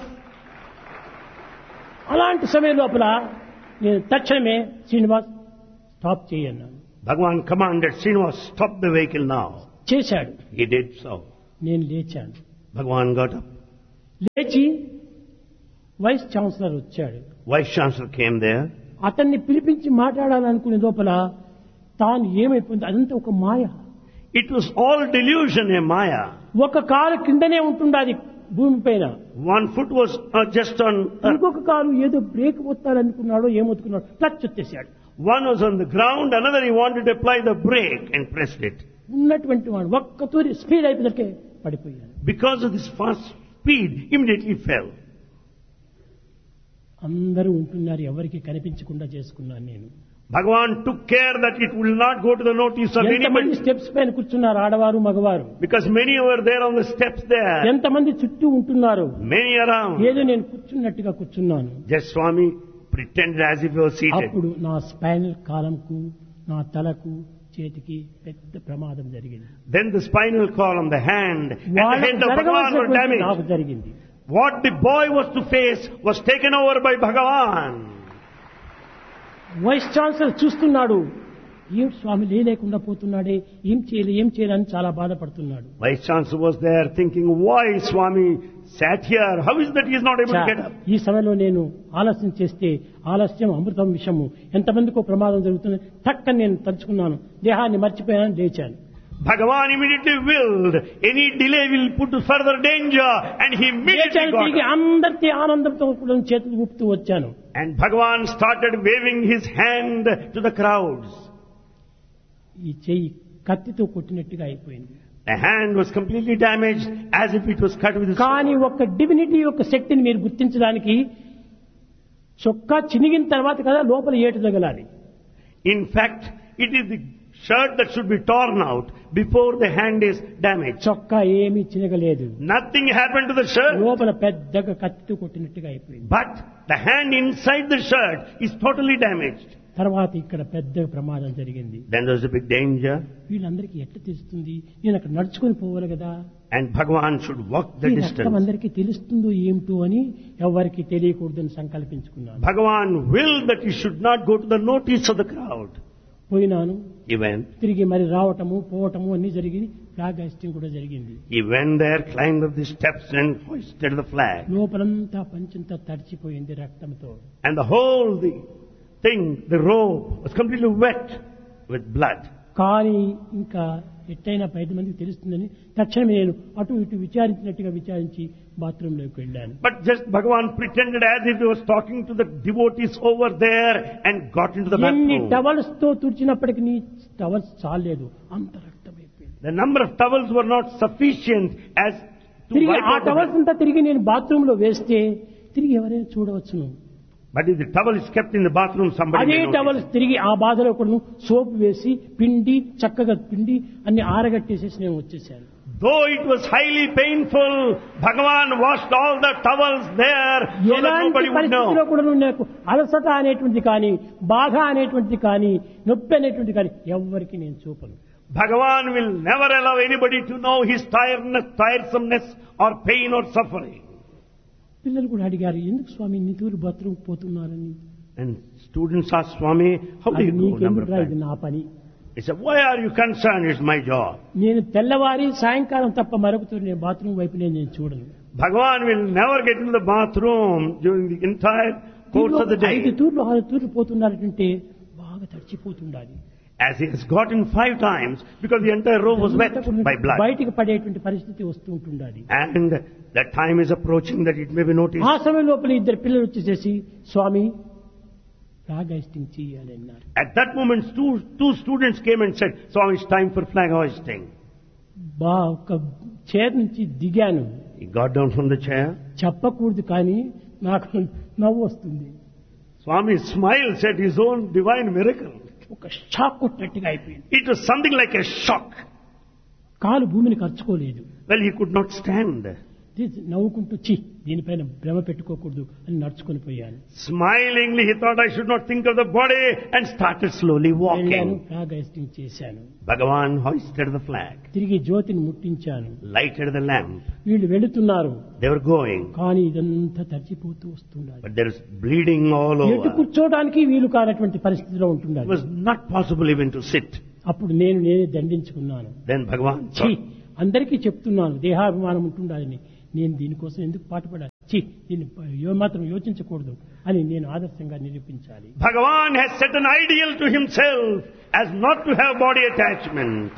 అలాంటి సమయం లోపల నేను తక్షణమే Srinivas stop చేయన్నాను. Bhagavan commanded Srinivas, stop the vehicle now. చేశాడు. He did so. నేను లేచాను. Bhagavan got up. లేచి వైస్ ఛాన్సలర్ వచ్చాడు. Vice Chancellor came there. అతన్ని పిలిపించి మాట్లాడాలనుకునే లోపల తాను ఏమైపోయింది, అదంతా ఒక మాయ. It was all delusion, a maya. ఒక కాలు కిందనే ఉంటుండాది భూమిపైన, One foot was just on earth. ఇంకొక కాలు ఏదో బ్రేక్ ఒత్తాలనుకున్నాడో ఏమొత్తుకున్నాడో క్లచ్ వచ్చేసాడు. One was on the ground, another he wanted to apply the brake and pressed it. ఉన్నటువంటి వాడు ఒక్క తూరి స్పీడ్ అయిపోయినకే పడిపోయాడు. Because of this fast speed, immediately fell. అందరూ ఉంటున్నారు, ఎవరికి కనిపించకుండా చేసుకున్నాను నేను. Bhagavan took care that it will not go to the notice of ఎంతమంది anybody. స్టెప్స్ పైన కూర్చున్నారు, ఆడవారు మగవారు. Because many were there on the steps there. ఎంతమంది చుట్టూ ఉంటున్నారు. Many around. ఏదో నేను కూర్చున్నట్టుగా కూర్చున్నాను. Just Swami pretended as if he was seated. అప్పుడు నా స్పైనల్ కాలంకు, నా తలకు, చేతికి పెద్ద ప్రమాదం జరిగింది. Then the spinal column, the hand, and the వాళ్ళకు head of Bhagavan were జరగవలసినటువంటి నాకు damaged. జరిగింది. What the boy was to face was taken over by Bhagavan. Vice chancellor చూస్తున్నాడు, ఏం స్వామి లేకుండా పోతున్నాడే, ఏం చేయాలని చాలా బాధపడుతున్నాడు. Vice Chancellor was there thinking, why Swami sat here? How is that he is not able to get up? ఈ సమయంలో నేను ఆలస్యం చేస్తే ఆలస్యం అమృతం విషము, ఎంతమందికో ప్రమాదం జరుగుతుంది. టక్కని నేను తలుచుకున్నాను, దేహాన్ని మర్చిపోయాను, లేచాను. Bhagavan immediately willed, any delay will put to further danger, and he immediately లేచాను, got తిరిగి up. అందరికీ ఆనందంతో కూడా చేతులు ఊపుతూ వచ్చాను. And Bhagavan started waving his hand to the crowds. ఈ చెయ్యి కత్తితో కొట్టినట్టుగా అయిపోయింది. The hand was completely damaged as if it was cut with a sword. కానీ ఒక డివినిటీ యొక్క శక్తిని మీరు గుర్తించడానికి చొక్కా చినిగిన తర్వాత కదా లోపల ఏటు తగలాలి. In fact, it is the shirt that should be torn out before the hand is damaged. చొక్కా ఏమీ చినగలేదు. Nothing happened to the shirt, లోపల పెద్దగా కత్తితో కొట్టినట్టుగా అయిపోయింది. but the hand inside the shirt is totally damaged. తర్వాత ఇక్కడ పెద్ద ప్రమాదం జరిగింది. Then there was a big danger, వీళ్ళందరికీ ఎట్లా తెలుస్తుంది, నేను అక్కడ నడుచుకొని పోవాలి కదా, and Bhagavan should walk the ఈ రక్తం distance. అందరికీ తెలుస్తుందో ఏమిటో అని ఎవరికి తెలియకూడదని సంకల్పించుకున్నాను. Bhagavan willed that he should not go to the notice of the crowd. పోయినాను, He went. తిరిగి మరి రావటము పోవటము అన్ని జరిగింది. ఫ్లాగ్ హాయిస్టింగ్ కూడా జరిగింది. He went there, climbed up the steps and hoisted the flag. లోపలంతా పంచంతా తడిచిపోయింది రక్తంతో. And the whole the robe was completely wet with blood. కానీ ఇంకా ఎట్టయినా 5 మందికి తెలుస్తుందని తక్షణమే నేను అటు ఇటు విచారించి బాత్రూంలోకి వెళ్ళాను. But just Bhagavan pretended as if he was talking to the devotees over there and got into the ఎన్ని bathroom. టవల్స్ తో తుడిచినప్పటికీ నీ టవల్స్ చాలేదు, అంత రక్తం అయిపోయింది. The number of towels were not sufficient as to తిరిగి wipe ఆ out the towels blood. అంతా తిరిగి నేను బాత్రూమ్ లో వేస్తే తిరిగి ఎవరైనా చూడవచ్చును. But if the towel is kept in the bathroom, somebody అదే may notice. టవల్స్ తిరిగి ఆ బాధలో కూడా సోప్ వేసి పిండి చక్కగా పిండి అన్ని ఆరగట్టేసేసి నేను వచ్చేసాను. Though it was highly painful, Bhagavan washed all the towels there so that ఎలాంటి nobody would పరిస్థితిలో know. కూడా నాకు అలసట అనేటువంటిది కానీ, బాధ అనేటువంటిది కానీ, నొప్పి అనేటువంటిది కానీ ఎవ్వరికి నేను చూపను. Bhagavan will never allow anybody to know his tiresomeness or pain or suffering. పిల్లలు కూడా అడిగారు, ఎందుకు స్వామి ఇన్ని తూరు బాత్రూమ్ పోతున్నారని. And students asked Swami, how do అది you go number నీకెందుకు of ఇది times? నా పని. He said, why are you concerned? It's my job. నేను తెల్లవారి సాయంకాలం తప్ప మరొక తూరు నేను బాత్రూమ్ వైపు నేను చూడను. Bhagavan will never get into the bathroom during the entire course of the 5 day. తూర్లు 6 తూర్లు పోతున్నారంటే బాగా తడిచిపోతుండాలి. As he has gotten 5 times because the entire robe was wet by blood. బయటికి పడేటువంటి పరిస్థితి వస్తూ ఉంటుండాలి. And that time is approaching that it may be noticed. ఆ సమయం లోపల 2 పిల్లలు వచ్చేసేసి స్వామి ఫ్లాగ్ హాయిస్టింగ్ చేయాలి అన్నారు. At that moment, two students came and said, Swami, it's time for flag hoisting. ఒక చైర్ నుంచి దిగాను. He got down from the chair. చెప్పకూడదు కానీ నాకు నవ్వు వస్తుంది. Swami smiled, said his own divine miracle. ఒక షాక్ కొట్టినట్టుగా అయిపోయింది. It was something like a shock. కాలు భూమిని ఖర్చుకోలేదు. Well, he could not stand. నవ్వుకుంటూ దీనిపైన భ్రమ పెట్టుకోకూడదు అని నడుచుకొని పోయాను. Smilingly, he thought, I should not think of the body, and started slowly walking. Flag hoisting చేశాను. Bhagavan hoisted the flag, తిరిగి జ్యోతిని ముట్టించాను. lighted the lamp. వీళ్ళు వెళుతున్నారు, They were going, కానీ ఇదంతా తడిచిపోతూ వస్తున్నారు. but there is bleeding all ఎటు over. కూర్చోవడానికి వీలు కానటువంటి పరిస్థితిలో It ఉంటున్నారు. was not possible even to sit. అప్పుడు నేనే దండించుకున్నాను. Then Bhagavan thought, అందరికీ చెప్తున్నాను దేహాభిమానం ఉంటుండాలని, నేను దీనికోసం ఎందుకు పాటుపడాలి, దీన్ని మాత్రం యోచించకూడదు అని నేను ఆదర్శంగా నిరూపించాలి. Bhagavan has set an ideal to himself as not to have body attachment.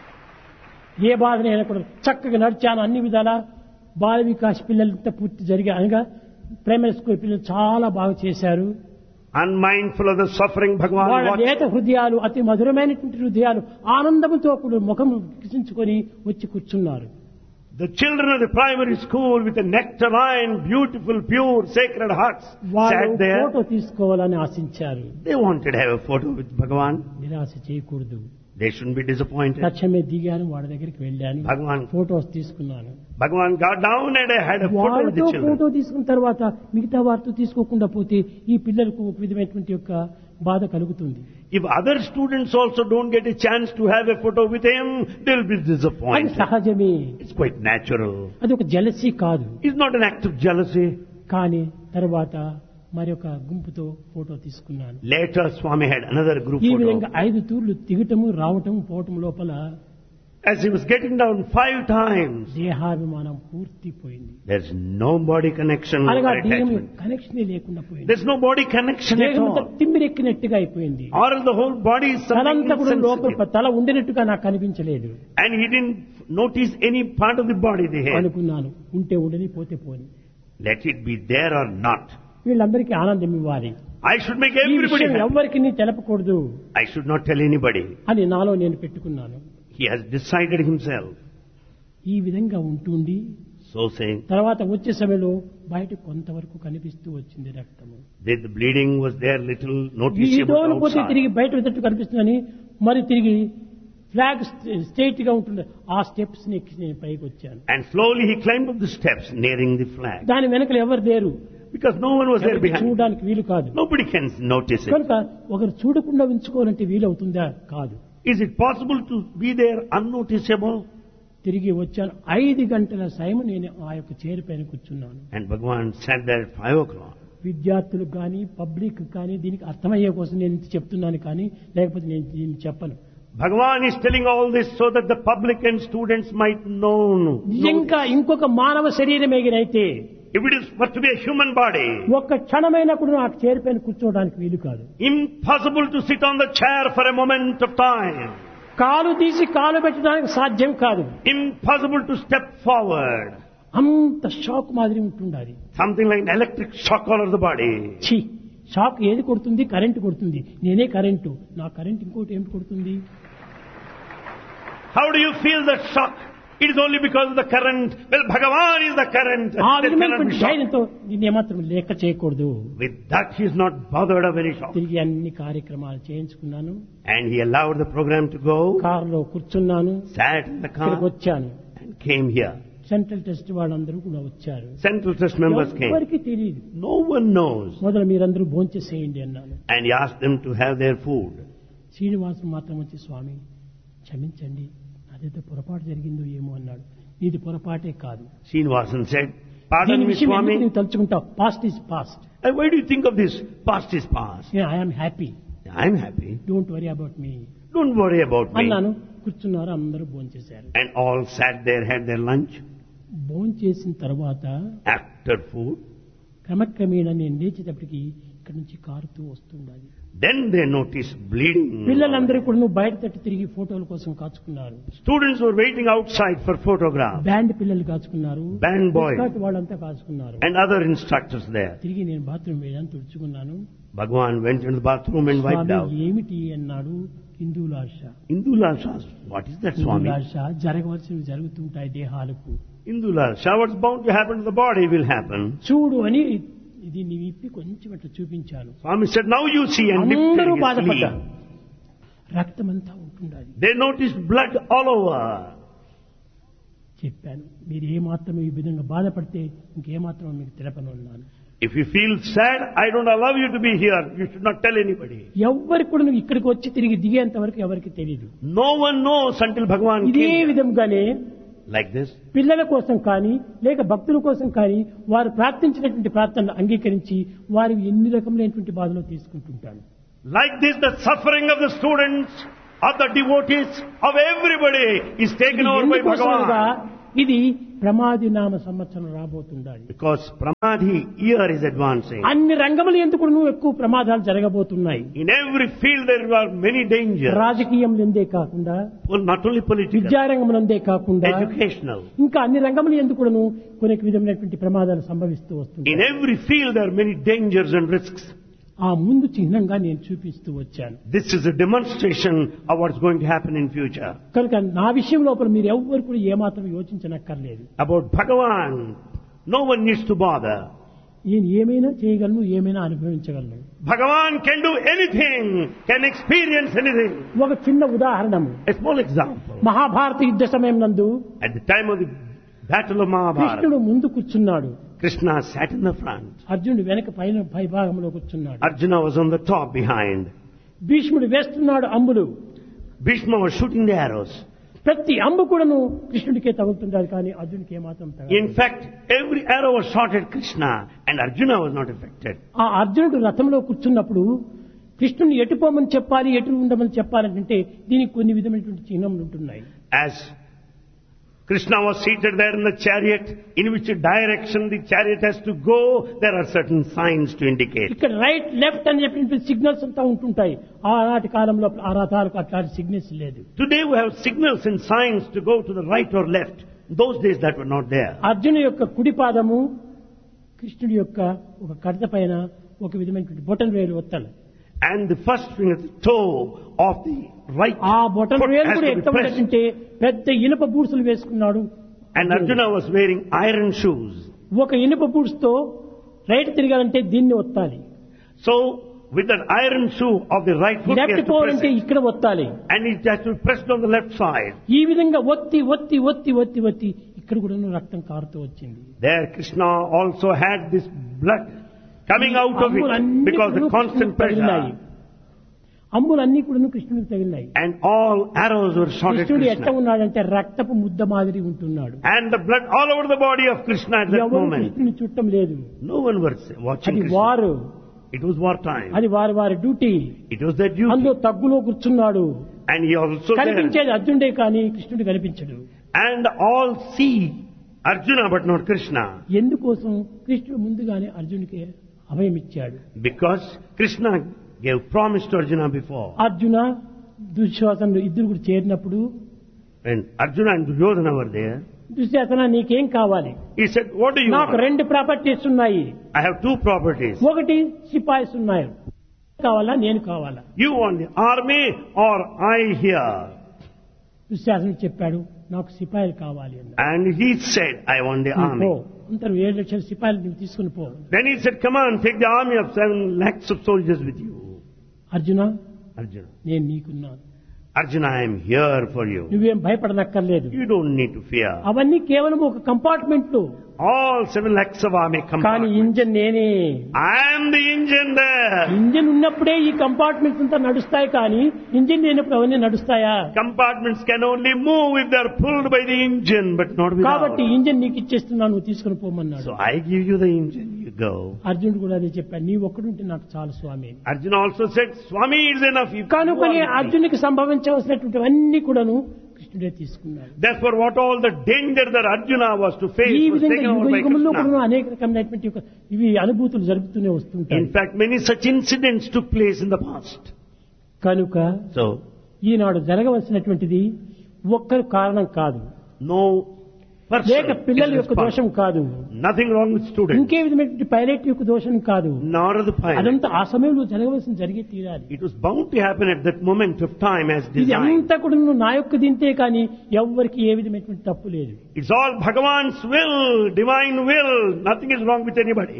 ఏ బాధనైనా కూడా చక్కగా నడిచాను అన్ని విధాల. బాల వికాస్ పిల్లలంతా పూర్తి జరిగా అనగా ప్రైమరీ స్కూల్ పిల్లలు చాలా బాగా చేశారు. Unmindful of the suffering, Bhagavan వాళ్ళ watched. లేత హృదయాలు, అతి మధురమైనటువంటి హృదయాలు ఆనందంతో కూడా ముఖం వికసించుకొని వచ్చి కూర్చున్నారు. The children of the primary school with the nectarine, beautiful, pure, sacred hearts వాళ్ళు sat there. ఫోటో తీసుకోవాలని ఆశించారు. They wanted to have a photo with Bhagavan. నిరాశ చేయకూడదు. They shouldn't be disappointed. తక్షణమే దిగాను, వాళ్ళ దగ్గరికి వెళ్ళాను, Bhagavan, ఫోటోస్ తీసుకున్నాను. Bhagavan got down and I had a photo with వాళ్ళతో the children. ఫోటో తీసుకున్న తర్వాత మిగతా వారితో తీసుకోకుండా పోతే ఈ పిల్లలకు ఒక విధమైనటువంటి యొక్క బాధ కలుగుతుంది. If other students also don't get a chance to have a photo with him, they'll be అది disappointed. సహజమే, It's quite natural. అది ఒక జెలసీ కాదు. It's not an act of jealousy. కానీ తర్వాత మరొక గుంపుతో ఫోటో తీసుకున్నాను. Later, Swami had another group ఈ photo. విధంగా 5 తూర్లు దిగటము రావటం పోవటం లోపల As he was getting down 5 times, దేహాభిమానం పూర్తి పోయింది. there's no body connection or అనగా దేహం attachment. కనెక్షన్ లేకుండా పోయింది. There's no body connection at దేహం all. తిమ్మిరెక్కినట్టుగా అయిపోయింది. Or the whole body is something తలంతా కూడా లోపల insensitive. తల ఉండినట్టుగా నాకు కనిపించలేదు. And he didn't notice any part of the body they had. అనుకున్నాను, ఉంటే ఉండని పోతే పోని, Let it be there or not. వీళ్ళందరికీ ఆనందం ఇవ్వాలి, I should make ఈ everybody విషయం happy. ఎవరికి తెలపకూడదు I should not tell anybody. అని నాలో నేను పెట్టుకున్నాను. He has decided himself. ఈ విధంగా ఉంటుండి So saying, తర్వాత వచ్చే సమయంలో బయట కొంతవరకు కనిపిస్తూ వచ్చింది రక్తము. the bleeding was there little noticeable వీడియోను పోతే outside. తిరిగి బయట వెతట్టు కనిపిస్తుందని మరి తిరిగి ఫ్లాగ్ స్ట్రైట్ గా ఉంటుంది ఆ స్టెప్స్ ని ఎక్కి నేను పైకి వచ్చాను. And slowly he climbed up the steps nearing the flag. దాని వెనకలు ఎవరు లేరు, Because no one was there ఎవరికి behind. చూడడానికి వీలు కాదు. Nobody can notice it. కనుక ఒకరు చూడకుండా ఉంచుకోవాలంటే వీలవుతుందా? కాదు. Is it possible to be there unnoticeable? తిరిగి వచ్చాను. 5 గంటల సమయం నేను ఆ యొక్క చైర్ పైన కూర్చున్నాను. And Bhagavan sat there at 5 o'clock. విద్యార్థులకు కానీ పబ్లిక్ కానీ దీనికి అర్థమయ్యే కోసం నేను ఇంత చెప్తున్నాను, కానీ లేకపోతే నేను దీన్ని చెప్పను. Bhagavan is telling all this so that the public and students might know. ఇంకా ఇంకొక మానవ శరీరం ఎగిరైతే If it is for to be a human body, ఒక్క క్షణమైనా కూడా నాకు చైర్ పైన కూర్చోవడానికి వీలు కాదు. impossible to sit on the chair for a moment of time. కాలు తీసి కాలు పెట్టడానికి సాధ్యం కాదు. Impossible to step forward. అంత షాక్ మాదిరి ఉంటుండాలి. Something like an electric shock all over the body. Shock ఏది కొడుతుంది? కరెంటు కొడుతుంది. నేనే కరెంటు, నా కరెంట్ ఇంకోటి ఏమిటి కొడుతుంది? How do you feel that shock? It is only because of the current. Well, Bhagavan is the current. ఆ There cannot విధమైనటువంటి be shock. ధైర్యంతో దీన్ని ఏమాత్రం లెక్క చేయకూడదు. With that, he is not bothered of any shock. తిరిగి అన్ని కార్యక్రమాలు చేయించుకున్నాను. And he allowed the program to go, కారులో కూర్చున్నాను, sat in the ఇక్కడికి car, వచ్చాను. and came here. Central trust వాళ్ళందరూ కూడా వచ్చారు. Central Trust members came. ఎవరికి తెలియదు. No one knows. మొదలు మీరందరూ భోంచేసేయండి అన్నాను. And he asked them to have their food. శ్రీనివాసుడు మాత్రం వచ్చి, స్వామి క్షమించండి, అదేదో పొరపాటు జరిగిందో ఏమో అన్నాడు. ఇది పొరపాటే కాదు. Srinivasan said, pardon దీని me, విషయం ఎందుకు Swami. నువ్వు తలుచుకుంటావు? Past is past. And why do you think of this? Past is past. I'm happy, I'm happy. Don't worry about me Don't worry about me. అన్నాను. కూర్చున్నారు, అందరూ భోంచేశారు. And all sat there, had their lunch. భోంచేసిన తర్వాత After food, క్రమక్రమేణా నేను లేచేటప్పటికి ఇక్కడ నుంచి కారుతూ వస్తుండాలి. then they noticed bleeding. పిల్లలందరూ కూడా బయట తట్టు తిరిగి ఫోటోల కోసం కాచుకున్నారు. Students were waiting outside for photographs. Band పిల్లలు కాచుకున్నారు, Band boys ఎస్కార్ట్ వాళ్ళంతా కాచుకున్నారు. and other instructors there. తిరిగి నేను బాత్రూమ్ వేయడానికి తుడుచుకున్నాను. Bhagavan went into the bathroom and wiped Swamy out. ఏమిటి అన్నాడు. హిందూలాశ. Indulasa asked, what is that, Swami? హిందూలాశ జరగవలసినవి జరుగుతుంటాయి దేహాలకు. Indulasa, what's bound to happen to the body will happen. చూడు అని ఇది నీ విప్పి కొంచెం అట్లా చూపించాను. Swami said, now you see, and lifted అందరూ his బాధపడ్డారు. sleeve. రక్తమంతా ఉంటుండాలి. They noticed blood all over. చెప్పాను. మీరు ఏమాత్రం ఈ విధంగా బాధపడితే ఇంకేమాత్రం మీకు తెలపను అన్నాను. If you feel sad, I don't allow you to be here. You should not tell anybody. ఎవ్వరికి కూడా నువ్వు ఇక్కడికి వచ్చి తిరిగి దిగేంత వరకు ఎవరికి తెలియదు. No one knows until Bhagavan ఇదే came here. విధంగానే Like this. పిల్లల కోసం కానీ లేక భక్తుల కోసం కానీ వారు ప్రార్థించినటువంటి ప్రార్థనలు అంగీకరించి వారు ఎన్ని రకములైనటువంటి బాధలు తీసుకుంటుంటారు. Like this, the suffering of the students, of the devotees, of everybody is taken over by ఎందుకోసమనగా Bhagavan. ఇది ప్రమాది నామ సంవత్సరం రాబోతుండాలి. Because Pramadhi year is advancing. అన్ని రంగములు ఎందుకు నువ్వు ఎక్కువ ప్రమాదాలు జరగబోతున్నాయి. In every field there are many dangers. రాజకీయంలోందే కాకుండా, Not only political, విద్యారంగంలోందే కాకుండా, educational. ఇంకా అన్ని రంగములు ఎందుకు కొన్ని విధమైనటువంటి ప్రమాదాలు సంభవిస్తూ In వస్తున్నాయి. every field there are many dangers and risks. ఆ ముందు చిహ్నంగా నేను చూపిస్తూ వచ్చాను. This is a demonstration of what's going to happen in future. కనుక నా విషయం లోపల మీరు ఎవ్వరు కూడా ఏమాత్రం యోచించనక్కర్లేదు. About Bhagavan, no one needs to bother. నేను ఏమైనా చేయగలను, ఏమైనా అనుభవించగలను. Bhagavan can do anything, can experience anything. ఒక చిన్న ఉదాహరణము. A small example. మహాభారత యుద్ధ సమయం నందు At the time of the battle of Mahabharata, కృష్ణుడు ముందు కూర్చున్నాడు, Krishna sat in the front. అర్జునుడు వెనక పై భాగంలో కూర్చున్నాడు. Arjuna was on the top behind. భీష్ముడు వేస్తున్నాడు అంబులు. Bhishma was shooting the arrows. ప్రతి అంబు కూడాను కృష్ణుడికే తగులుతుంటారు, కానీ అర్జునుడికి ఏమాత్రం In తగలదు. fact, every arrow was shot at Krishna and Arjuna was not affected. ఆ అర్జునుడు రథంలో కూర్చున్నప్పుడు కృష్ణుని ఎటు పోమని చెప్పాలి, ఎటు ఉండమని చెప్పాలంటే దీనికి కొన్ని విధమైనటువంటి చిహ్నములు ఉంటున్నాయి. As Krishna was seated there in the chariot, in which direction the chariot has to go, there are certain signs to indicate. ఇక్కడ రైట్ లెఫ్ట్ అని చెప్పిన సిగ్నల్స్ అంతా ఉంటుంటాయి. ఆనాటి కాలంలో ఆ రథాలకు అట్లాంటి సిగ్నల్స్ లేదు. Today we have signals and signs to go to the right or left. In those days that were not there. అర్జును యొక్క కుడి పాదము కృష్ణుడి యొక్క ఒక కడత పైన ఒక విధమైనటువంటి బొటన్ వేలు ఒత్తాలి. And the first finger, the toe of the right ఆ బొటన్ foot వేలు has కూడా to be ఎంత pressed. ఉంటుందంటే పెద్ద ఇనుప బూట్సులు వేసుకున్నాడు. And Arjuna was wearing iron shoes. ఒక ఇనుప బూట్స్ తో రైట్ తిరగాలంటే దీన్ని ఒత్తాలి, So with that iron shoe of the right foot, he left has to press పోవాలంటే it. ఇక్కడ ఒత్తాలి. And it has to be pressed on the left side. ఈ విధంగా ఒత్తి ఒత్తి ఒత్తి ఒత్తి ఒత్తి ఇక్కడ కూడా రక్తం కారుతూ వచ్చింది. There Krishna also had this blood coming out of it because the constant pressure. అంబులన్నీ కూడా కృష్ణుడికి తగిలినాయి. And all arrows were shot at కృష్ణుడు ఎట్లా Krishna. ఉన్నాడంటే రక్తపు ముద్ద మాదిరి ఉంటున్నాడు. And the blood all over the body of Krishna at that ఎవరు moment. కృష్ణుని చుట్టం లేదు. No one was watching అది Krishna. వారు, It was war time. అది వారి duty. It was their duty. అందులో తగ్గులో కూర్చున్నాడు. And he also there. కనిపించేది అర్జునుడే కానీ కృష్ణుడు కనిపించడు. And all see Arjuna but not Krishna. ఎందుకోసం కృష్ణుడు ముందుగానే అర్జునుడికి అభయం ఇచ్చాడు. Because Krishna gave promise to Arjuna before. Arjuna దుశ్శాసనుడు ఇద్దరు కూడా చేరినప్పుడు When Arjuna and Duryodhana were there, Dushasana నీకేం కావాలి? he said, what do you నాకు want? 2 ప్రాపర్టీస్ ఉన్నాయి. I have 2 properties. ఒకటి సిపాయిస్ ఉన్నాయి. కావాలా నేను కావాలా? You want the army or I here? దుశ్శాసనుడు చెప్పాడు నాకు సిపాయిలు కావాలి అన్నాడు. And he said, I want the పో, army. అంతా 7 లక్షల సిపాయిలు నువ్వు తీసుకుని పో. Then he said, come on, take the army of 7 lakhs of soldiers with you. Arjuna Arjuna, నేను నీకున్నాను, Arjuna, I am here for you. నువ్వేం భయపడనక్కర్లేదు. You don't need to fear. అవన్నీ కేవలం ఒక కంపార్ట్మెంట్ లో, All 7 lakhs of army కానీ compartments. Engine నేనే. I am the engine there. Engine ఉన్నప్పుడే ఈ కంపార్ట్మెంట్స్ అంతా నడుస్తాయి, కానీ ఇంజన్ లేనప్పుడు అవన్నీ నడుస్తాయా? Compartments can only move if they are pulled by the engine, but not without. కాబట్టి ఇంజన్ నీకు ఇచ్చేస్తున్నా, నువ్వు తీసుకుని పోమన్నాడు. So I give you the engine, you go. అర్జునుడు కూడా అదే చెప్పాడు, నీ ఒక్కడుంటే నాకు చాలు స్వామి. Arjuna also said, Swami, it's enough. You కనుకొని are with me. అర్జునుడికి సంభవించవలసినటువంటి అన్ని కూడాను కృష్ణుడే తీసుకున్నాడు. Therefore, what all the danger that Arjuna was to face ఈ was విధంగా taken over by యుగంలో Krishna. కూడా అనేక రకమైనటువంటి ఇవి అనుభూతులు జరుగుతూనే వస్తుంటాయి. In fact, many such incidents took place in the past. కనుక So, ఈనాడు జరగవలసినటువంటిది ఒక్కరు కారణం కాదు, no person లేక పిల్లల is యొక్క దోషం responsible. కాదు, Nothing wrong with students, ఇంకే విధమైనటువంటి పైలట్ యొక్క దోషం కాదు. nor the pilot. అదంతా ఆ సమయంలో జరగవలసిన జరిగే తీరాలి. It was bound to happen at that moment of time as ఇది designed. అంతా కూడా నువ్వు నా యొక్క దింతే కానీ ఎవ్వరికి ఏ విధమైనటువంటి తప్పు లేదు. It's all Bhagavan's will, divine will. Nothing is wrong with anybody.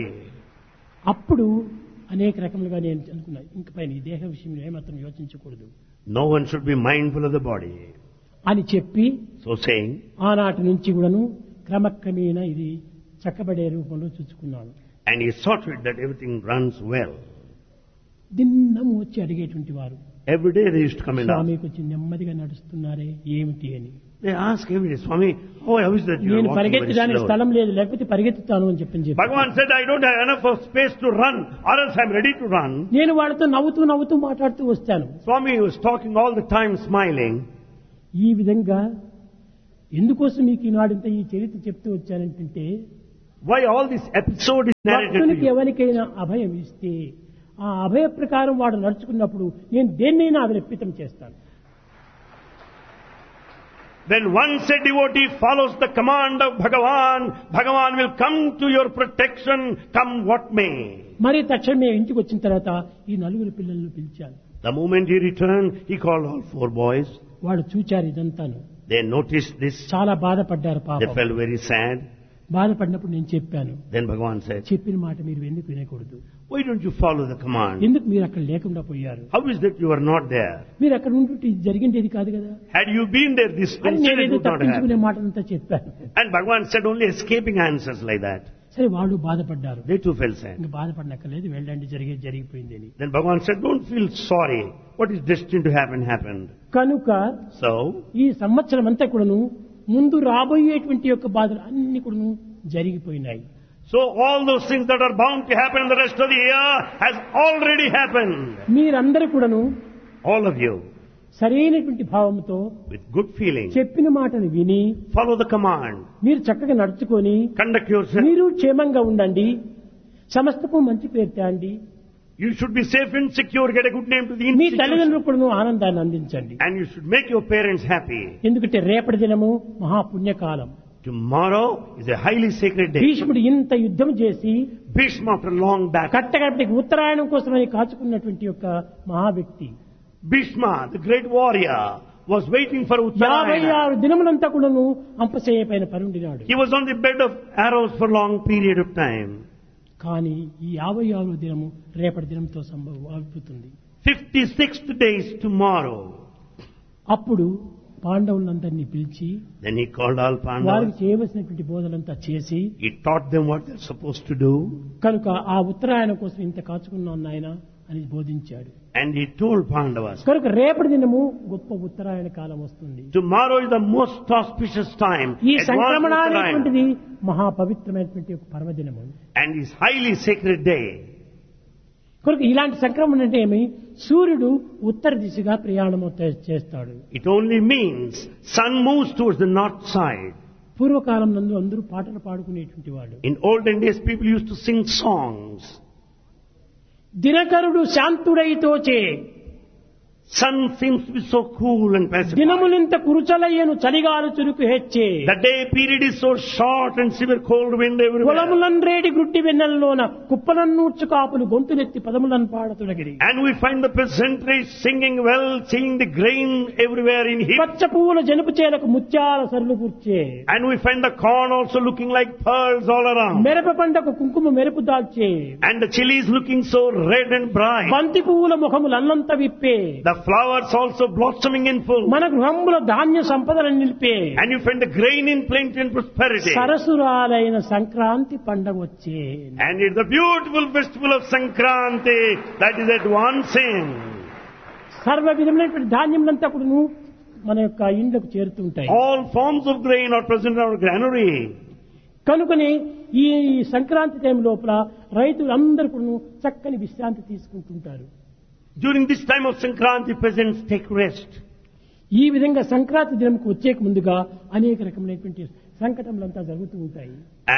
అప్పుడు అనేక రకములుగా నేను అనుకున్నాను, ఇంక పైన ఈ దేహ విషయంలో ఏమాత్రం యోచించకూడదు. No one should be mindful of the body. అని చెప్పి So saying, ఆనాటి నుంచి కూడాను క్రమక్రమేణా ఇది చక్కబడే రూపంలో చూసుకున్నాను. and he saw to it that everything runs well. దిన్నము వచ్చి అడిగేటువంటి వారు, Every day they used to come and ask. స్వామి కొంచెం నెమ్మదిగా నడుస్తున్నారే ఏమిటి అని. They ask every day, Swami, how is that you are నేను walking very పరిగెత్తడానికి slow? స్థలం లేదు, లేకపోతే పరిగెత్తుతాను అని చెప్పి Bhagavan said, I don't have enough of space to run, or else I'm ready to run. నేను వాళ్ళతో నవ్వుతూ మాట్లాడుతూ వస్తాను. Swami was talking all the time, smiling. ఈ విధంగా ఎందుకోసం మీకు ఈనాడింత ఈ చరిత్ర చెప్తూ వచ్చానంటే, Why all this episode is narrated భక్తునికి to you? ఎవరికైనా అభయం ఇస్తే ఆ అభయ ప్రకారం వాడు నడుచుకున్నప్పుడు నేను దేన్నైనా అభిరప్పితం చేస్తాను. When once a devotee follows the command of Bhagavan, Bhagavan will come to your protection, come what may. మరి తక్షణమే ఇంటికి వచ్చిన తర్వాత ఈ నలుగురు పిల్లలను పిలిచాను. The moment he returned, he called all 4 boys. వాళ్ళు చూచారు ఇదంతాను. They noticed this. చాలా బాధపడ్డారు They పాపం. felt very sad. బాధపడినప్పుడు నేను చెప్పాను, Then Bhagavan said, చెప్పిన మాట మీరు ఎందుకు వినకూడదు, why don't you follow the command? ఎందుకు మీరు అక్కడ లేకుండా పోయారు, How is that you are not there? మీరు అక్కడ ఉంటుంటే ఇది జరిగిండేది కాదు కదా Had you been there, this అని incident నేనేదో would not తప్పించుకునే happen. మాటలంతా చెప్పాను. And Bhagavan said only escaping answers like that. సరే వాళ్ళు బాధపడ్డారు. They too felt sad. ఇంకా బాధపడనక్కర్లేదు, వెళ్ళండి, జరిగిపోయింది అని. Then Bhagavan said, don't feel sorry. What is destined to happen happened. కనుక So, ఈ సంవత్సరం అంతా కూడాను ముందు రాబోయేటువంటి యొక్క బాధలు అన్ని కూడాను జరిగిపోయినాయి. so all those things that are bound to happen in the rest of the year has already happened. మీరందరూ కూడాను All of you, సరైనటువంటి భావంతో with good feeling, చెప్పిన మాటను విని follow the command. మీరు చక్కగా నడుచుకొని Conduct yourself. మీరు క్షేమంగా ఉండండి, సమస్తకు మంచి పేరు తేండి, You should be safe and secure, get a good name to the me institution. తల్లిదండ్రులకు కూడాను ఆనందాన్ని అందించండి. And you should make your parents happy. ఎందుకంటే రేపటి దినము మహాపుణ్యకాలం. Tomorrow is a highly sacred day. భీష్ముడు ఇంత యుద్ధం చేసి Bhishma, after long back, కట్టగడపటికి ఉత్తరాయణం కోసమని కాచుకున్నటువంటి యొక్క మహా వ్యక్తి Bhishma, the great warrior, was waiting for Uttarayana. 56 దినములంతా కూడాను అంపశయ్య పైన పరుండినాడు. He was on the bed of arrows for long period of time. కానీ ఈ 56 దినము రేపటి దినంతో సంభవం అవుతుంది. 56th day is tomorrow. అప్పుడు పాండవులందరినీ పిలిచి Then he called all వారికి Pandavas. చేయవలసినటువంటి బోధలంతా చేసి, He taught them what they're supposed to do. కనుక ఆ ఉత్తరాయణం కోసం ఇంత కాచుకున్నాను నాయన అని బోధించాడు. And he told Pandavas, కనుక రేపటి దినము గొప్ప ఉత్తరాయణ కాలం వస్తుంది. tomorrow is the most auspicious time. ఈ advanced సంక్రమణ Uttarayana. అనేటువంటిది మహాపవిత్రమైనటువంటి ఒక పర్వదినము. And is highly sacred day. కనుక ఇలాంటి సంక్రమణ అంటే ఏమి, సూర్యుడు ఉత్తర దిశగా ప్రయాణం చేస్తాడు. It only means sun moves towards the north side. పూర్వకాలం నందు అందరూ పాటలు పాడుకునేటువంటి వాడు. In olden days, people used to sing songs. దినకరుడు శాంతుడై తోచే, Sun seems to be so cool and pacified. దినములింత కురుచలయ్యను చలిగాలు చురుకు హెచ్చే, The day period is so short and severe cold wind everywhere. కులములన్ రేడి గుట్టి వెన్నెలలోన కుప్పలన్నూర్చు కాపులు గొంతులెత్తి పదములను పాడతుడగిరి. And we find the peasantry singing well, seeing the grain everywhere in heap. పచ్చ పువ్వుల జనుపు చేలకు ముత్యాల సరులు కూర్చే, And we find the corn also looking like pearls all around. మెరప పంటకు కుంకుమ మెరుపు దాల్చే, And the chilies looking so red and bright. బంతి పువ్వుల ముఖములు అన్నంత విప్పే, The flowers also blossoming in full. మన గృహంలో ధాన్య సంపదలను నిలిపే, And you find the grain in plenty and prosperity. సరసురాలైన Sankranti పండగ వచ్చే. And it's the beautiful festival of Sankranti that is advancing. సర్వ విధమైనటువంటి ధాన్యములంతా కూడాను మన యొక్క ఇండ్లకు చేరుతుంటాయి. All forms of grain are present in our granary. కనుకని ఈ సంక్రాంతి టైం లోపల రైతులందరూ కూడా చక్కని విశ్రాంతి తీసుకుంటుంటారు. During this time of Sankranti, peasants take rest. ఈ విధంగా సంక్రాంతి దినంకు వచ్చేక ముందుగా అనేక రకమైనటువంటి సంకటములంతా జరుగుతూ ఉంటాయి.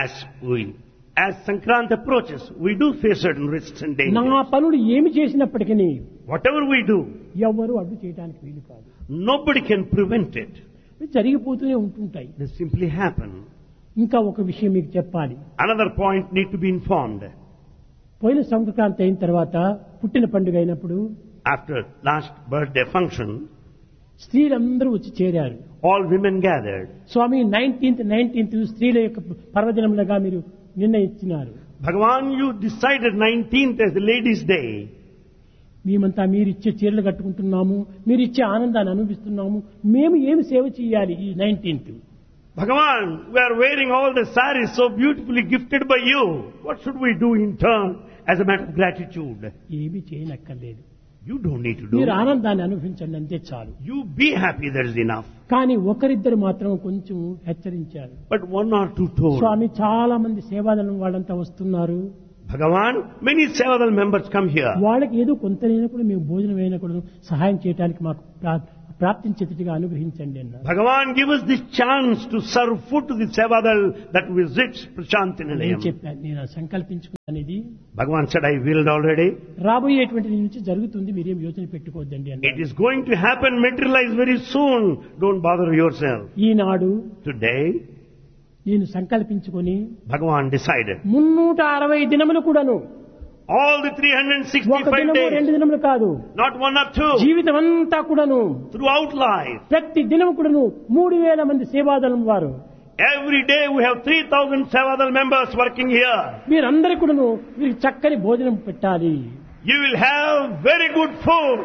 As Sankranti approaches, we do face certain risks and నా dangers. పనులు ఏమి చేసినప్పటికీ Whatever we do, ఎవ్వరూ అడ్డు చేయడానికి వీలు కాదు. nobody can prevent it. ఇవి జరిగిపోతూనే ఉంటుంటాయి. They simply happen. ఇంకా ఒక విషయం మీకు చెప్పాలి. Another point need to be informed. పోయిన సంక్రాంతి అయిన తర్వాత పుట్టిన పండుగ అయినప్పుడు After last birthday function, స్త్రీలందరూ వచ్చి చేరారు. all women gathered. స్వామి 19th స్త్రీల యొక్క పర్వదినములుగా మీరు నిర్ణయించినారు. Bhagavan, you decided 19th as the ladies' day. మేమంతా మీరిచ్చే చీరలు కట్టుకుంటున్నాము, మీరిచ్చే ఆనందాన్ని అనుభవిస్తున్నాము, మేము ఏమి సేవ చేయాలి ఈ 19th? Bhagavan, we are wearing all the saris so beautifully gifted by you. What should we do in turn as a matter of gratitude? ఏమి చేయనక్కర్లేదు. You don't need to మీరు do. ఆనందాన్ని అనుభవించండి అంతే చాలు. You be happy, that is enough. కానీ ఒకరిద్దరు మాత్రం కొంచెం హెచ్చరించారు. But one or two told. స్వామి చాలా మంది సేవాదళం వాళ్ళంతా వస్తున్నారు, Bhagavan, many Sevadal members come here. వాళ్ళకి ఏదో కొంతనైనా కూడా మేము భోజనం అయినా కూడా సహాయం చేయడానికి మాకు ప్రాప్తించేట్టుగా అనుగ్రహించండి అన్నారు. Bhagavan, give us this chance to serve food to the Sevadal that visits నేను Prashantinilayam. చెప్పాను, నేను సంకల్పించుకున్నది Bhagavan said, I willed already. రాబోయేటువంటి నుంచి జరుగుతుంది, మీరేం యోచన పెట్టుకోవద్దండి It అన్నారు. is going to happen, materialize very soon. Don't bother yourself. Eenadu Today, నేను సంకల్పించుకొని Bhagavan decided. 360 దినములు కూడాను, All the ఒక 365 దినము days, 2 దినములు కాదు, not one or two, జీవితం అంతా కూడాను throughout life. ప్రతి దినము కూడాను 3000 మంది సేవాదళం వారు, Every day we have 3,000 Sevadal members working here. మీరందరూ కూడాను వీరికి చక్కని భోజనం పెట్టాలి. You will have very good food.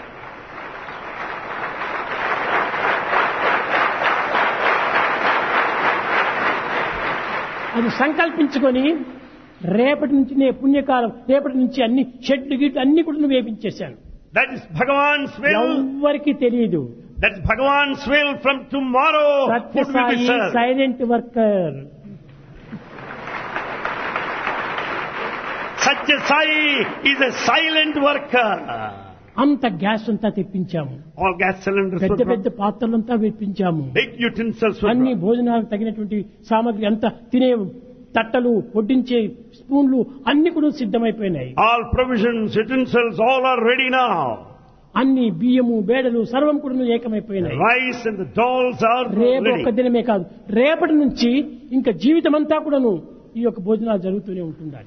అది సంకల్పించుకొని రేపటి నుంచి పుణ్యకాలం, రేపటి నుంచి అన్ని షెడ్లు గిట్లు అన్ని కూడా వేపించేశాను. That is Bhagavan's will. ఎవ్వరికి తెలియదు. That's Bhagavan's will. From tomorrow, food will be Sathya Sai served. Silent worker. Satya Sai is a silent worker. అంత గ్యాస్ అంతా తెప్పించాము, All gas cylinders were పెద్ద brought. పెద్ద పాత్రలంతా తెప్పించాము, Big utensils were అన్ని brought. భోజనాలకు తగినటువంటి సామగ్రి అంతా, తినే తట్టలు, వడ్డించే స్పూన్లు అన్ని కూడా సిద్ధమైపోయినాయి. All provisions, utensils, all are ready now. అన్ని బియ్యము, బేడలు సర్వం కూడా The ఏకమైపోయినాయి. rice and the dolls are రేపు ఒక్క ready. దినమే కాదు, రేపటి నుంచి ఇంకా జీవితం అంతా కూడాను ఈ యొక్క భోజనాలు జరుగుతూనే ఉంటుండాలి.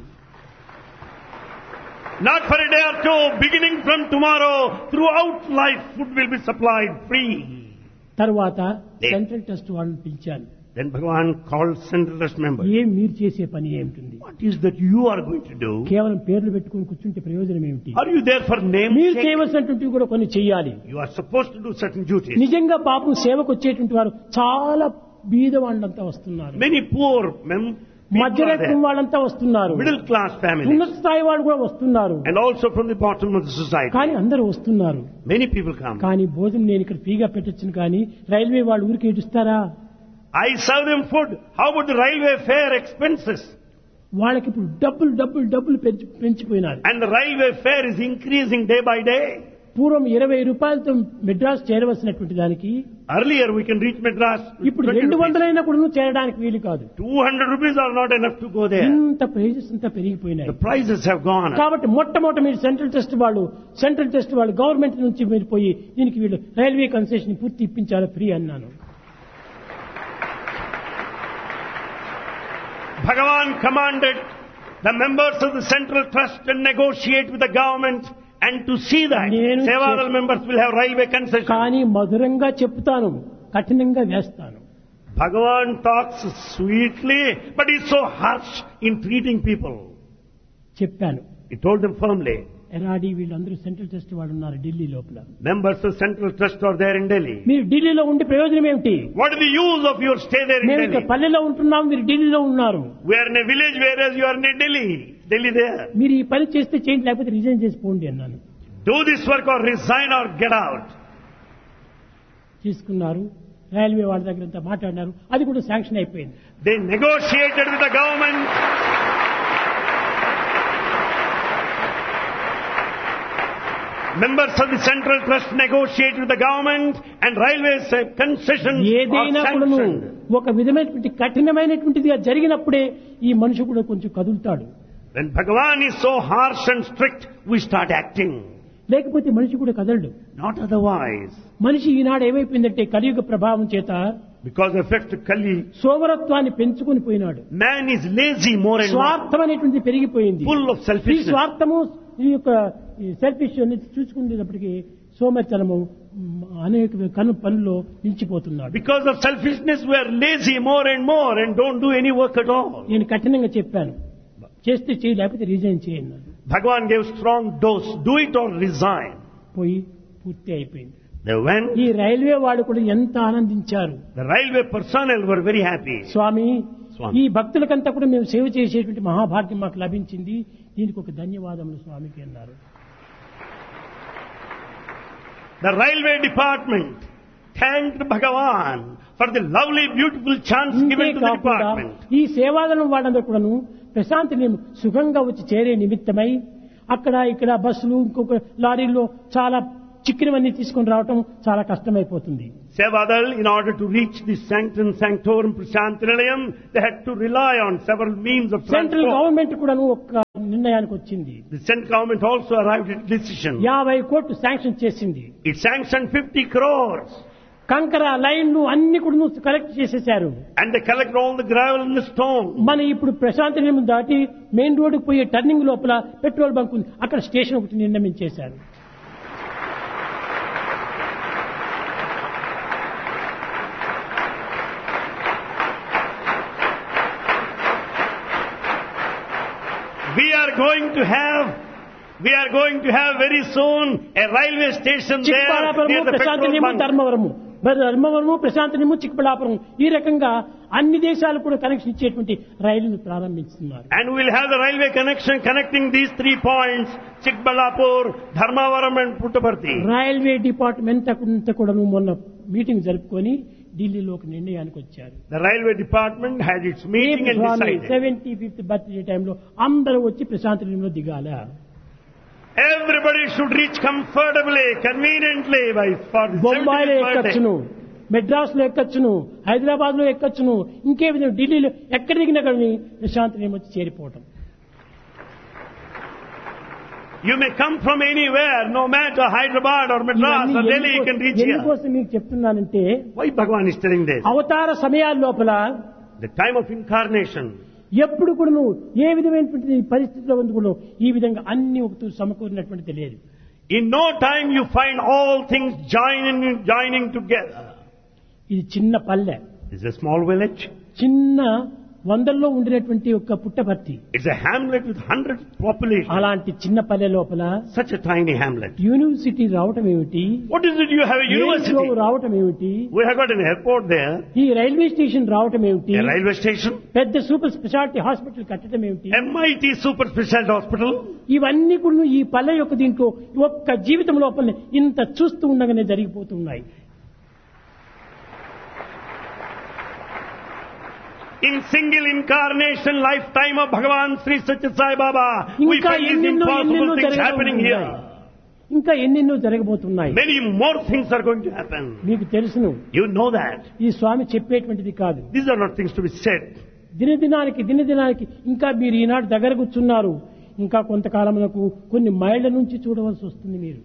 Not for a day or two, beginning from tomorrow, throughout life, food will be supplied free. తర్వాత సెంట్రల్ ట్రస్ట్ వాళ్ళని పిలిచాను. Then Bhagavan called Central Trust members. ఏం మీరు చేసే పని ఏమిటి? What is that you are going to do? కేవలం పేర్లు పెట్టుకుని కూర్చుంటే ప్రయోజనం ఏమిటి? Are you there for name మీరు sake? చేయవలసినటువంటివి కూడా కొన్ని చేయాలి. You are supposed to do certain duties. నిజంగా పాపం సేవకు వచ్చేటువంటి వారు చాలా బీద వాళ్ళంతా వస్తున్నారు, Many poor men, people are మధ్యరకం there. వాళ్ళంతా వస్తున్నారు, Middle class families. ఉన్నత స్థాయి వాళ్ళు కూడా వస్తున్నారు. And also from the bottom of the society. కానీ అందరూ వస్తున్నారు. Many people come. కానీ భోజనం నేను ఇక్కడ ఫ్రీగా పెట్టొచ్చును, కానీ రైల్వే వాళ్ళు ఊరికి ఇస్తారా? I serve them food. How about the railway fare expenses? వాళ్ళకి ఇప్పుడు డబ్బులు పెంచిపోయినారు. And the railway fare is increasing day by day. పూర్వం 20 రూపాయలతో మెడ్రాస్ చేరవలసినటువంటి దానికి Earlier we can reach Madras. with ఇప్పుడు 20 rupees. 200 అయినా కూడా చేరడానికి వీలు కాదు. 200 rupees are not enough to go there. ఇంత ప్రైజెస్ అంతా పెరిగిపోయినాయి. The prices have gone up. కాబట్టి మొట్టమొదట మీరు సెంట్రల్ ట్రస్ట్ వాళ్ళు గవర్నమెంట్ నుంచి మీరు పోయి దీనికి వీళ్ళు రైల్వే కన్సెషన్ పూర్తి ఇప్పించాలి, ఫ్రీ అన్నాను. Bhagavan commanded the members of the Central Trust to negotiate with the government and to see that నేను Sevadal members will have railway concession. కానీ మధురంగా చెప్తాను, కఠినంగా వేస్తాను. Bhagavan talks sweetly, but he's so harsh in treating people. చెప్పాను. He told them firmly. ఎరాడి వీళ్ళందరూ central trust వాళ్ళు ఉన్నారు ఢిల్లీ లోపల. Members of Central Trust are there in Delhi. మీరు ఢిల్లీలో ఉండే ప్రయోజనం ఏమిటి? What is the use of your stay there in మేము ఇక్కడ Delhi? పల్లెలో ఉంటున్నాం, మీరు ఢిల్లీలో ఉన్నారు. We are in a village whereas you are in Delhi. Delhi there. మీరు ఈ పని చేస్తే చేయండి, లేకపోతే రిజైన్ చేసిపోండి అన్నాను. Do this work or resign or get out. తీసుకున్నారు. రైల్వే వాళ్ళ దగ్గర అంతా మాట్లాడినారు, అది కూడా శాంక్షన్ అయిపోయింది. They negotiated with the government. Members of the Central Trust negotiate with the government and railways concessions are ఏదైనా కూడాను sanctioned. ఒక విధమైనటువంటి కఠినమైనటువంటిదిగా జరిగినప్పుడే ఈ మనిషి కూడా కొంచెం కదులుతాడు. When Bhagavan is so harsh and strict, we start acting. లేకపోతే మనిషి కూడా కదలడు. Not otherwise. మనిషి ఈనాడు ఏమైపోయిందంటే కలియుగ ప్రభావం చేత Because of effect of Kali, సోమరత్వాన్ని పెంచుకొని పోయినాడు. man is lazy more and more. స్వార్థం అనేటువంటిది పెరిగిపోయింది. Full of ఈ selfishness. స్వార్థము, ఈ యొక్క సెల్ఫిష్ అనేది చూసుకునేటప్పటికీ సోమరితనము అనేక పనుల్లో నిలిచిపోతున్నాడు. Because of selfishness, we are lazy more and don't do any work at all. నేను కఠినంగా చెప్పాను, చేస్తే చేయి, లేకపోతే resign చేయన్నాను. Bhagavan gave strong dose. Do it or resign. పోయి పూర్తి అయిపోయింది. They went. ఈ రైల్వే వాళ్ళు కూడా ఎంత ఆనందించారు. The railway personnel were very happy. స్వామి, స్వామి, ఈ భక్తులకంతా కూడా మేము సేవ చేసేటువంటి మహాభాగ్యం మాకు లభించింది, దీనికి ఒక ధన్యవాదములు స్వామికి అన్నారు. The railway department thanked Bhagavan for the lovely, beautiful chance given to the department. ఈ సేవాదనం వాళ్ళందరూ కూడాను ప్రశాంతిని సుఖంగా వచ్చి చేరే నిమిత్తమై అక్కడ ఇక్కడ బస్సులు ఇంకొక లారీల్లో చాలా చిక్కినవన్నీ తీసుకుని రావటం చాలా కష్టమైపోతుంది. Sevadal, in order to reach the sanctum sanctorum Prashantilayam, they had to rely on several means of central transport. Government కూడాను ఒక నిర్ణయానికి వచ్చింది. The central government also arrived at a decision. 50 కోట్లు శాంక్షన్ చేసింది. It sanctioned 50 crores. కంకర లైన్లు అన్ని కూడా కలెక్ట్ చేసేశారు. And they collected all the gravel and the stone. మన ఇప్పుడు ప్రశాంతి నిలయం దాటి మెయిన్ రోడ్డుకు పోయే టర్నింగ్ లోపల పెట్రోల్ బంక్ ఉంది, అక్కడ స్టేషన్ ఒకటి నిర్ణయించేశారు. We are going to have very soon a railway station there చిక్బళాపురము, near the Prashanti petrol నిలయం, bunk. ధర్మవరము, ప్రశాంతి నిలయం, చిక్బళాపురం, ఈ రకంగా అన్ని దేశాలు కూడా కనెక్షన్ ఇచ్చేటువంటి రైలును ప్రారంభిస్తున్నారు. And we will have the railway connection connecting these 3 points, Chikbalapur, Dharmavaram and Puttaparthi. Railway department అంతా కూడా మొన్న మీటింగ్ జరుపుకొని ఢిల్లీలోకి నిర్ణయానికి వచ్చారు. The railway department had its meeting and decided 75th birthday టైంలో అందరూ వచ్చి ప్రశాంతి నిలయంలో దిగాల. everybody should reach comfortably, conveniently by for the బొంబాయిలో 75th birthday. ఎక్కచ్చును, మెడ్రాస్ లో ఎక్కచ్చును, హైదరాబాద్ లో ఎక్కచ్చును, ఇంకే విధంగా ఢిల్లీలో ఎక్కడ దిగినా కానీ ప్రశాంతి నిలయం వచ్చి చేరిపోవటం. You may come from anywhere, no matter Hyderabad or Madras or Delhi, you can reach here. ఎందుకోసం మీకు చెప్తున్నానంటే, Why Bhagavan is telling this? అవతార సమయాల లోపల The time of incarnation. ఎప్పుడు కూడా నువ్వు ఏ విధమైనటువంటి పరిస్థితిలో ఉంది కూడా ఈ విధంగా అన్ని ఒకటి సమకూరినటువంటిది లేదు. In no time you find all things joining together. ఇది చిన్న పల్లె, It's a small village. చిన్న వందల్లో ఉండినటువంటి ఒక Puttaparthi. It's a hamlet with 100 population. అలాంటి చిన్న పల్లె లోపల Such a tiny hamlet. University రావటం ఏమిటి, What is it? You have a university. రావటం ఏమిటి, We have got an airport there, ఈ రైల్వే స్టేషన్ రావటం ఏమిటి, a railway station, పెద్ద సూపర్ స్పెషాలిటీ హాస్పిటల్ కట్టడం ఏమిటి, a mighty super specialty hospital. ఇవన్నీ కూడా ఈ పల్లె యొక్క దీంట్లో ఒక్క జీవితం లోపల ఇంత చూస్తూ ఉండగానే జరిగిపోతున్నాయి. In single incarnation lifetime of Bhagavan Sri Satya Sai Baba, we ఇంకా find these ఎన్నెన్నో impossible things happening here. ఇంకా ఎన్నెన్నో జరగబోతున్నాయి. Many more things are going to happen. మీకు తెలుసును, You know that. ఈ స్వామి చెప్పేటువంటిది కాదు. These are not things to be said. దినదినానికి ఇంకా మీరు ఈనాడు దగ్గర కూర్చున్నారు, ఇంకా కొంతకాలమునకు కొన్ని మైళ్ళ నుంచి చూడవలసి వస్తుంది. మీరు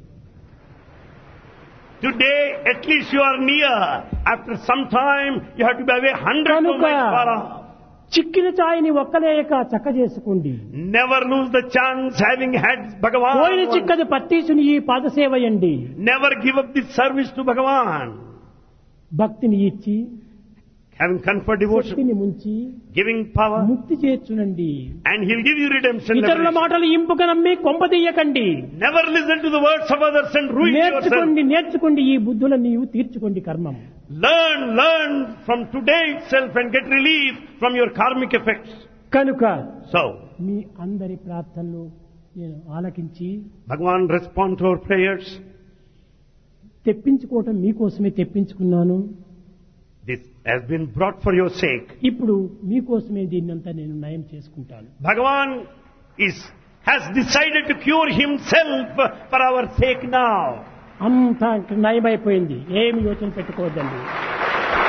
Today, at least you are near. After some time, you have to be away 100 కనుక miles far off. చిక్కిన ఛాయని ఒక్కలేక చక్క చేసుకోండి. Never lose the chance having had పోయిన Bhagavan. చిక్కది పత్తీసుని ఈ పాదసేవయండి. Never give up this service to Bhagavan. భక్తిని ఇచ్చి Having conferred devotion, శక్తిని ముంచి giving power, ముక్తి చేర్చునండి. and He'll give you redemption. ఇతరుల liberation. మాటలు ఇంపుగా నమ్మి కొంపదీయకండి. Never listen to the words of others and ruin yourself. నేర్చుకోండి ఈ బుద్ధుల నీవు తీర్చుకోండి కర్మం. Learn from today itself and get relief from your karmic effects. కనుక So, మీ అందరి ప్రార్థనలు నేను ఆలకించి Bhagavan respond to our prayers. తెప్పించుకోవటం మీకోసమే తెప్పించుకున్నాను. This has been brought for your sake. ఇప్పుడు మీకోసమే దీన్నంతా నేను నయం చేసుకుంటాను. Bhagavan has decided to cure himself for our sake now. అంతా నయమైపోయింది, ఏమి యోచన పెట్టుకోవద్దండి.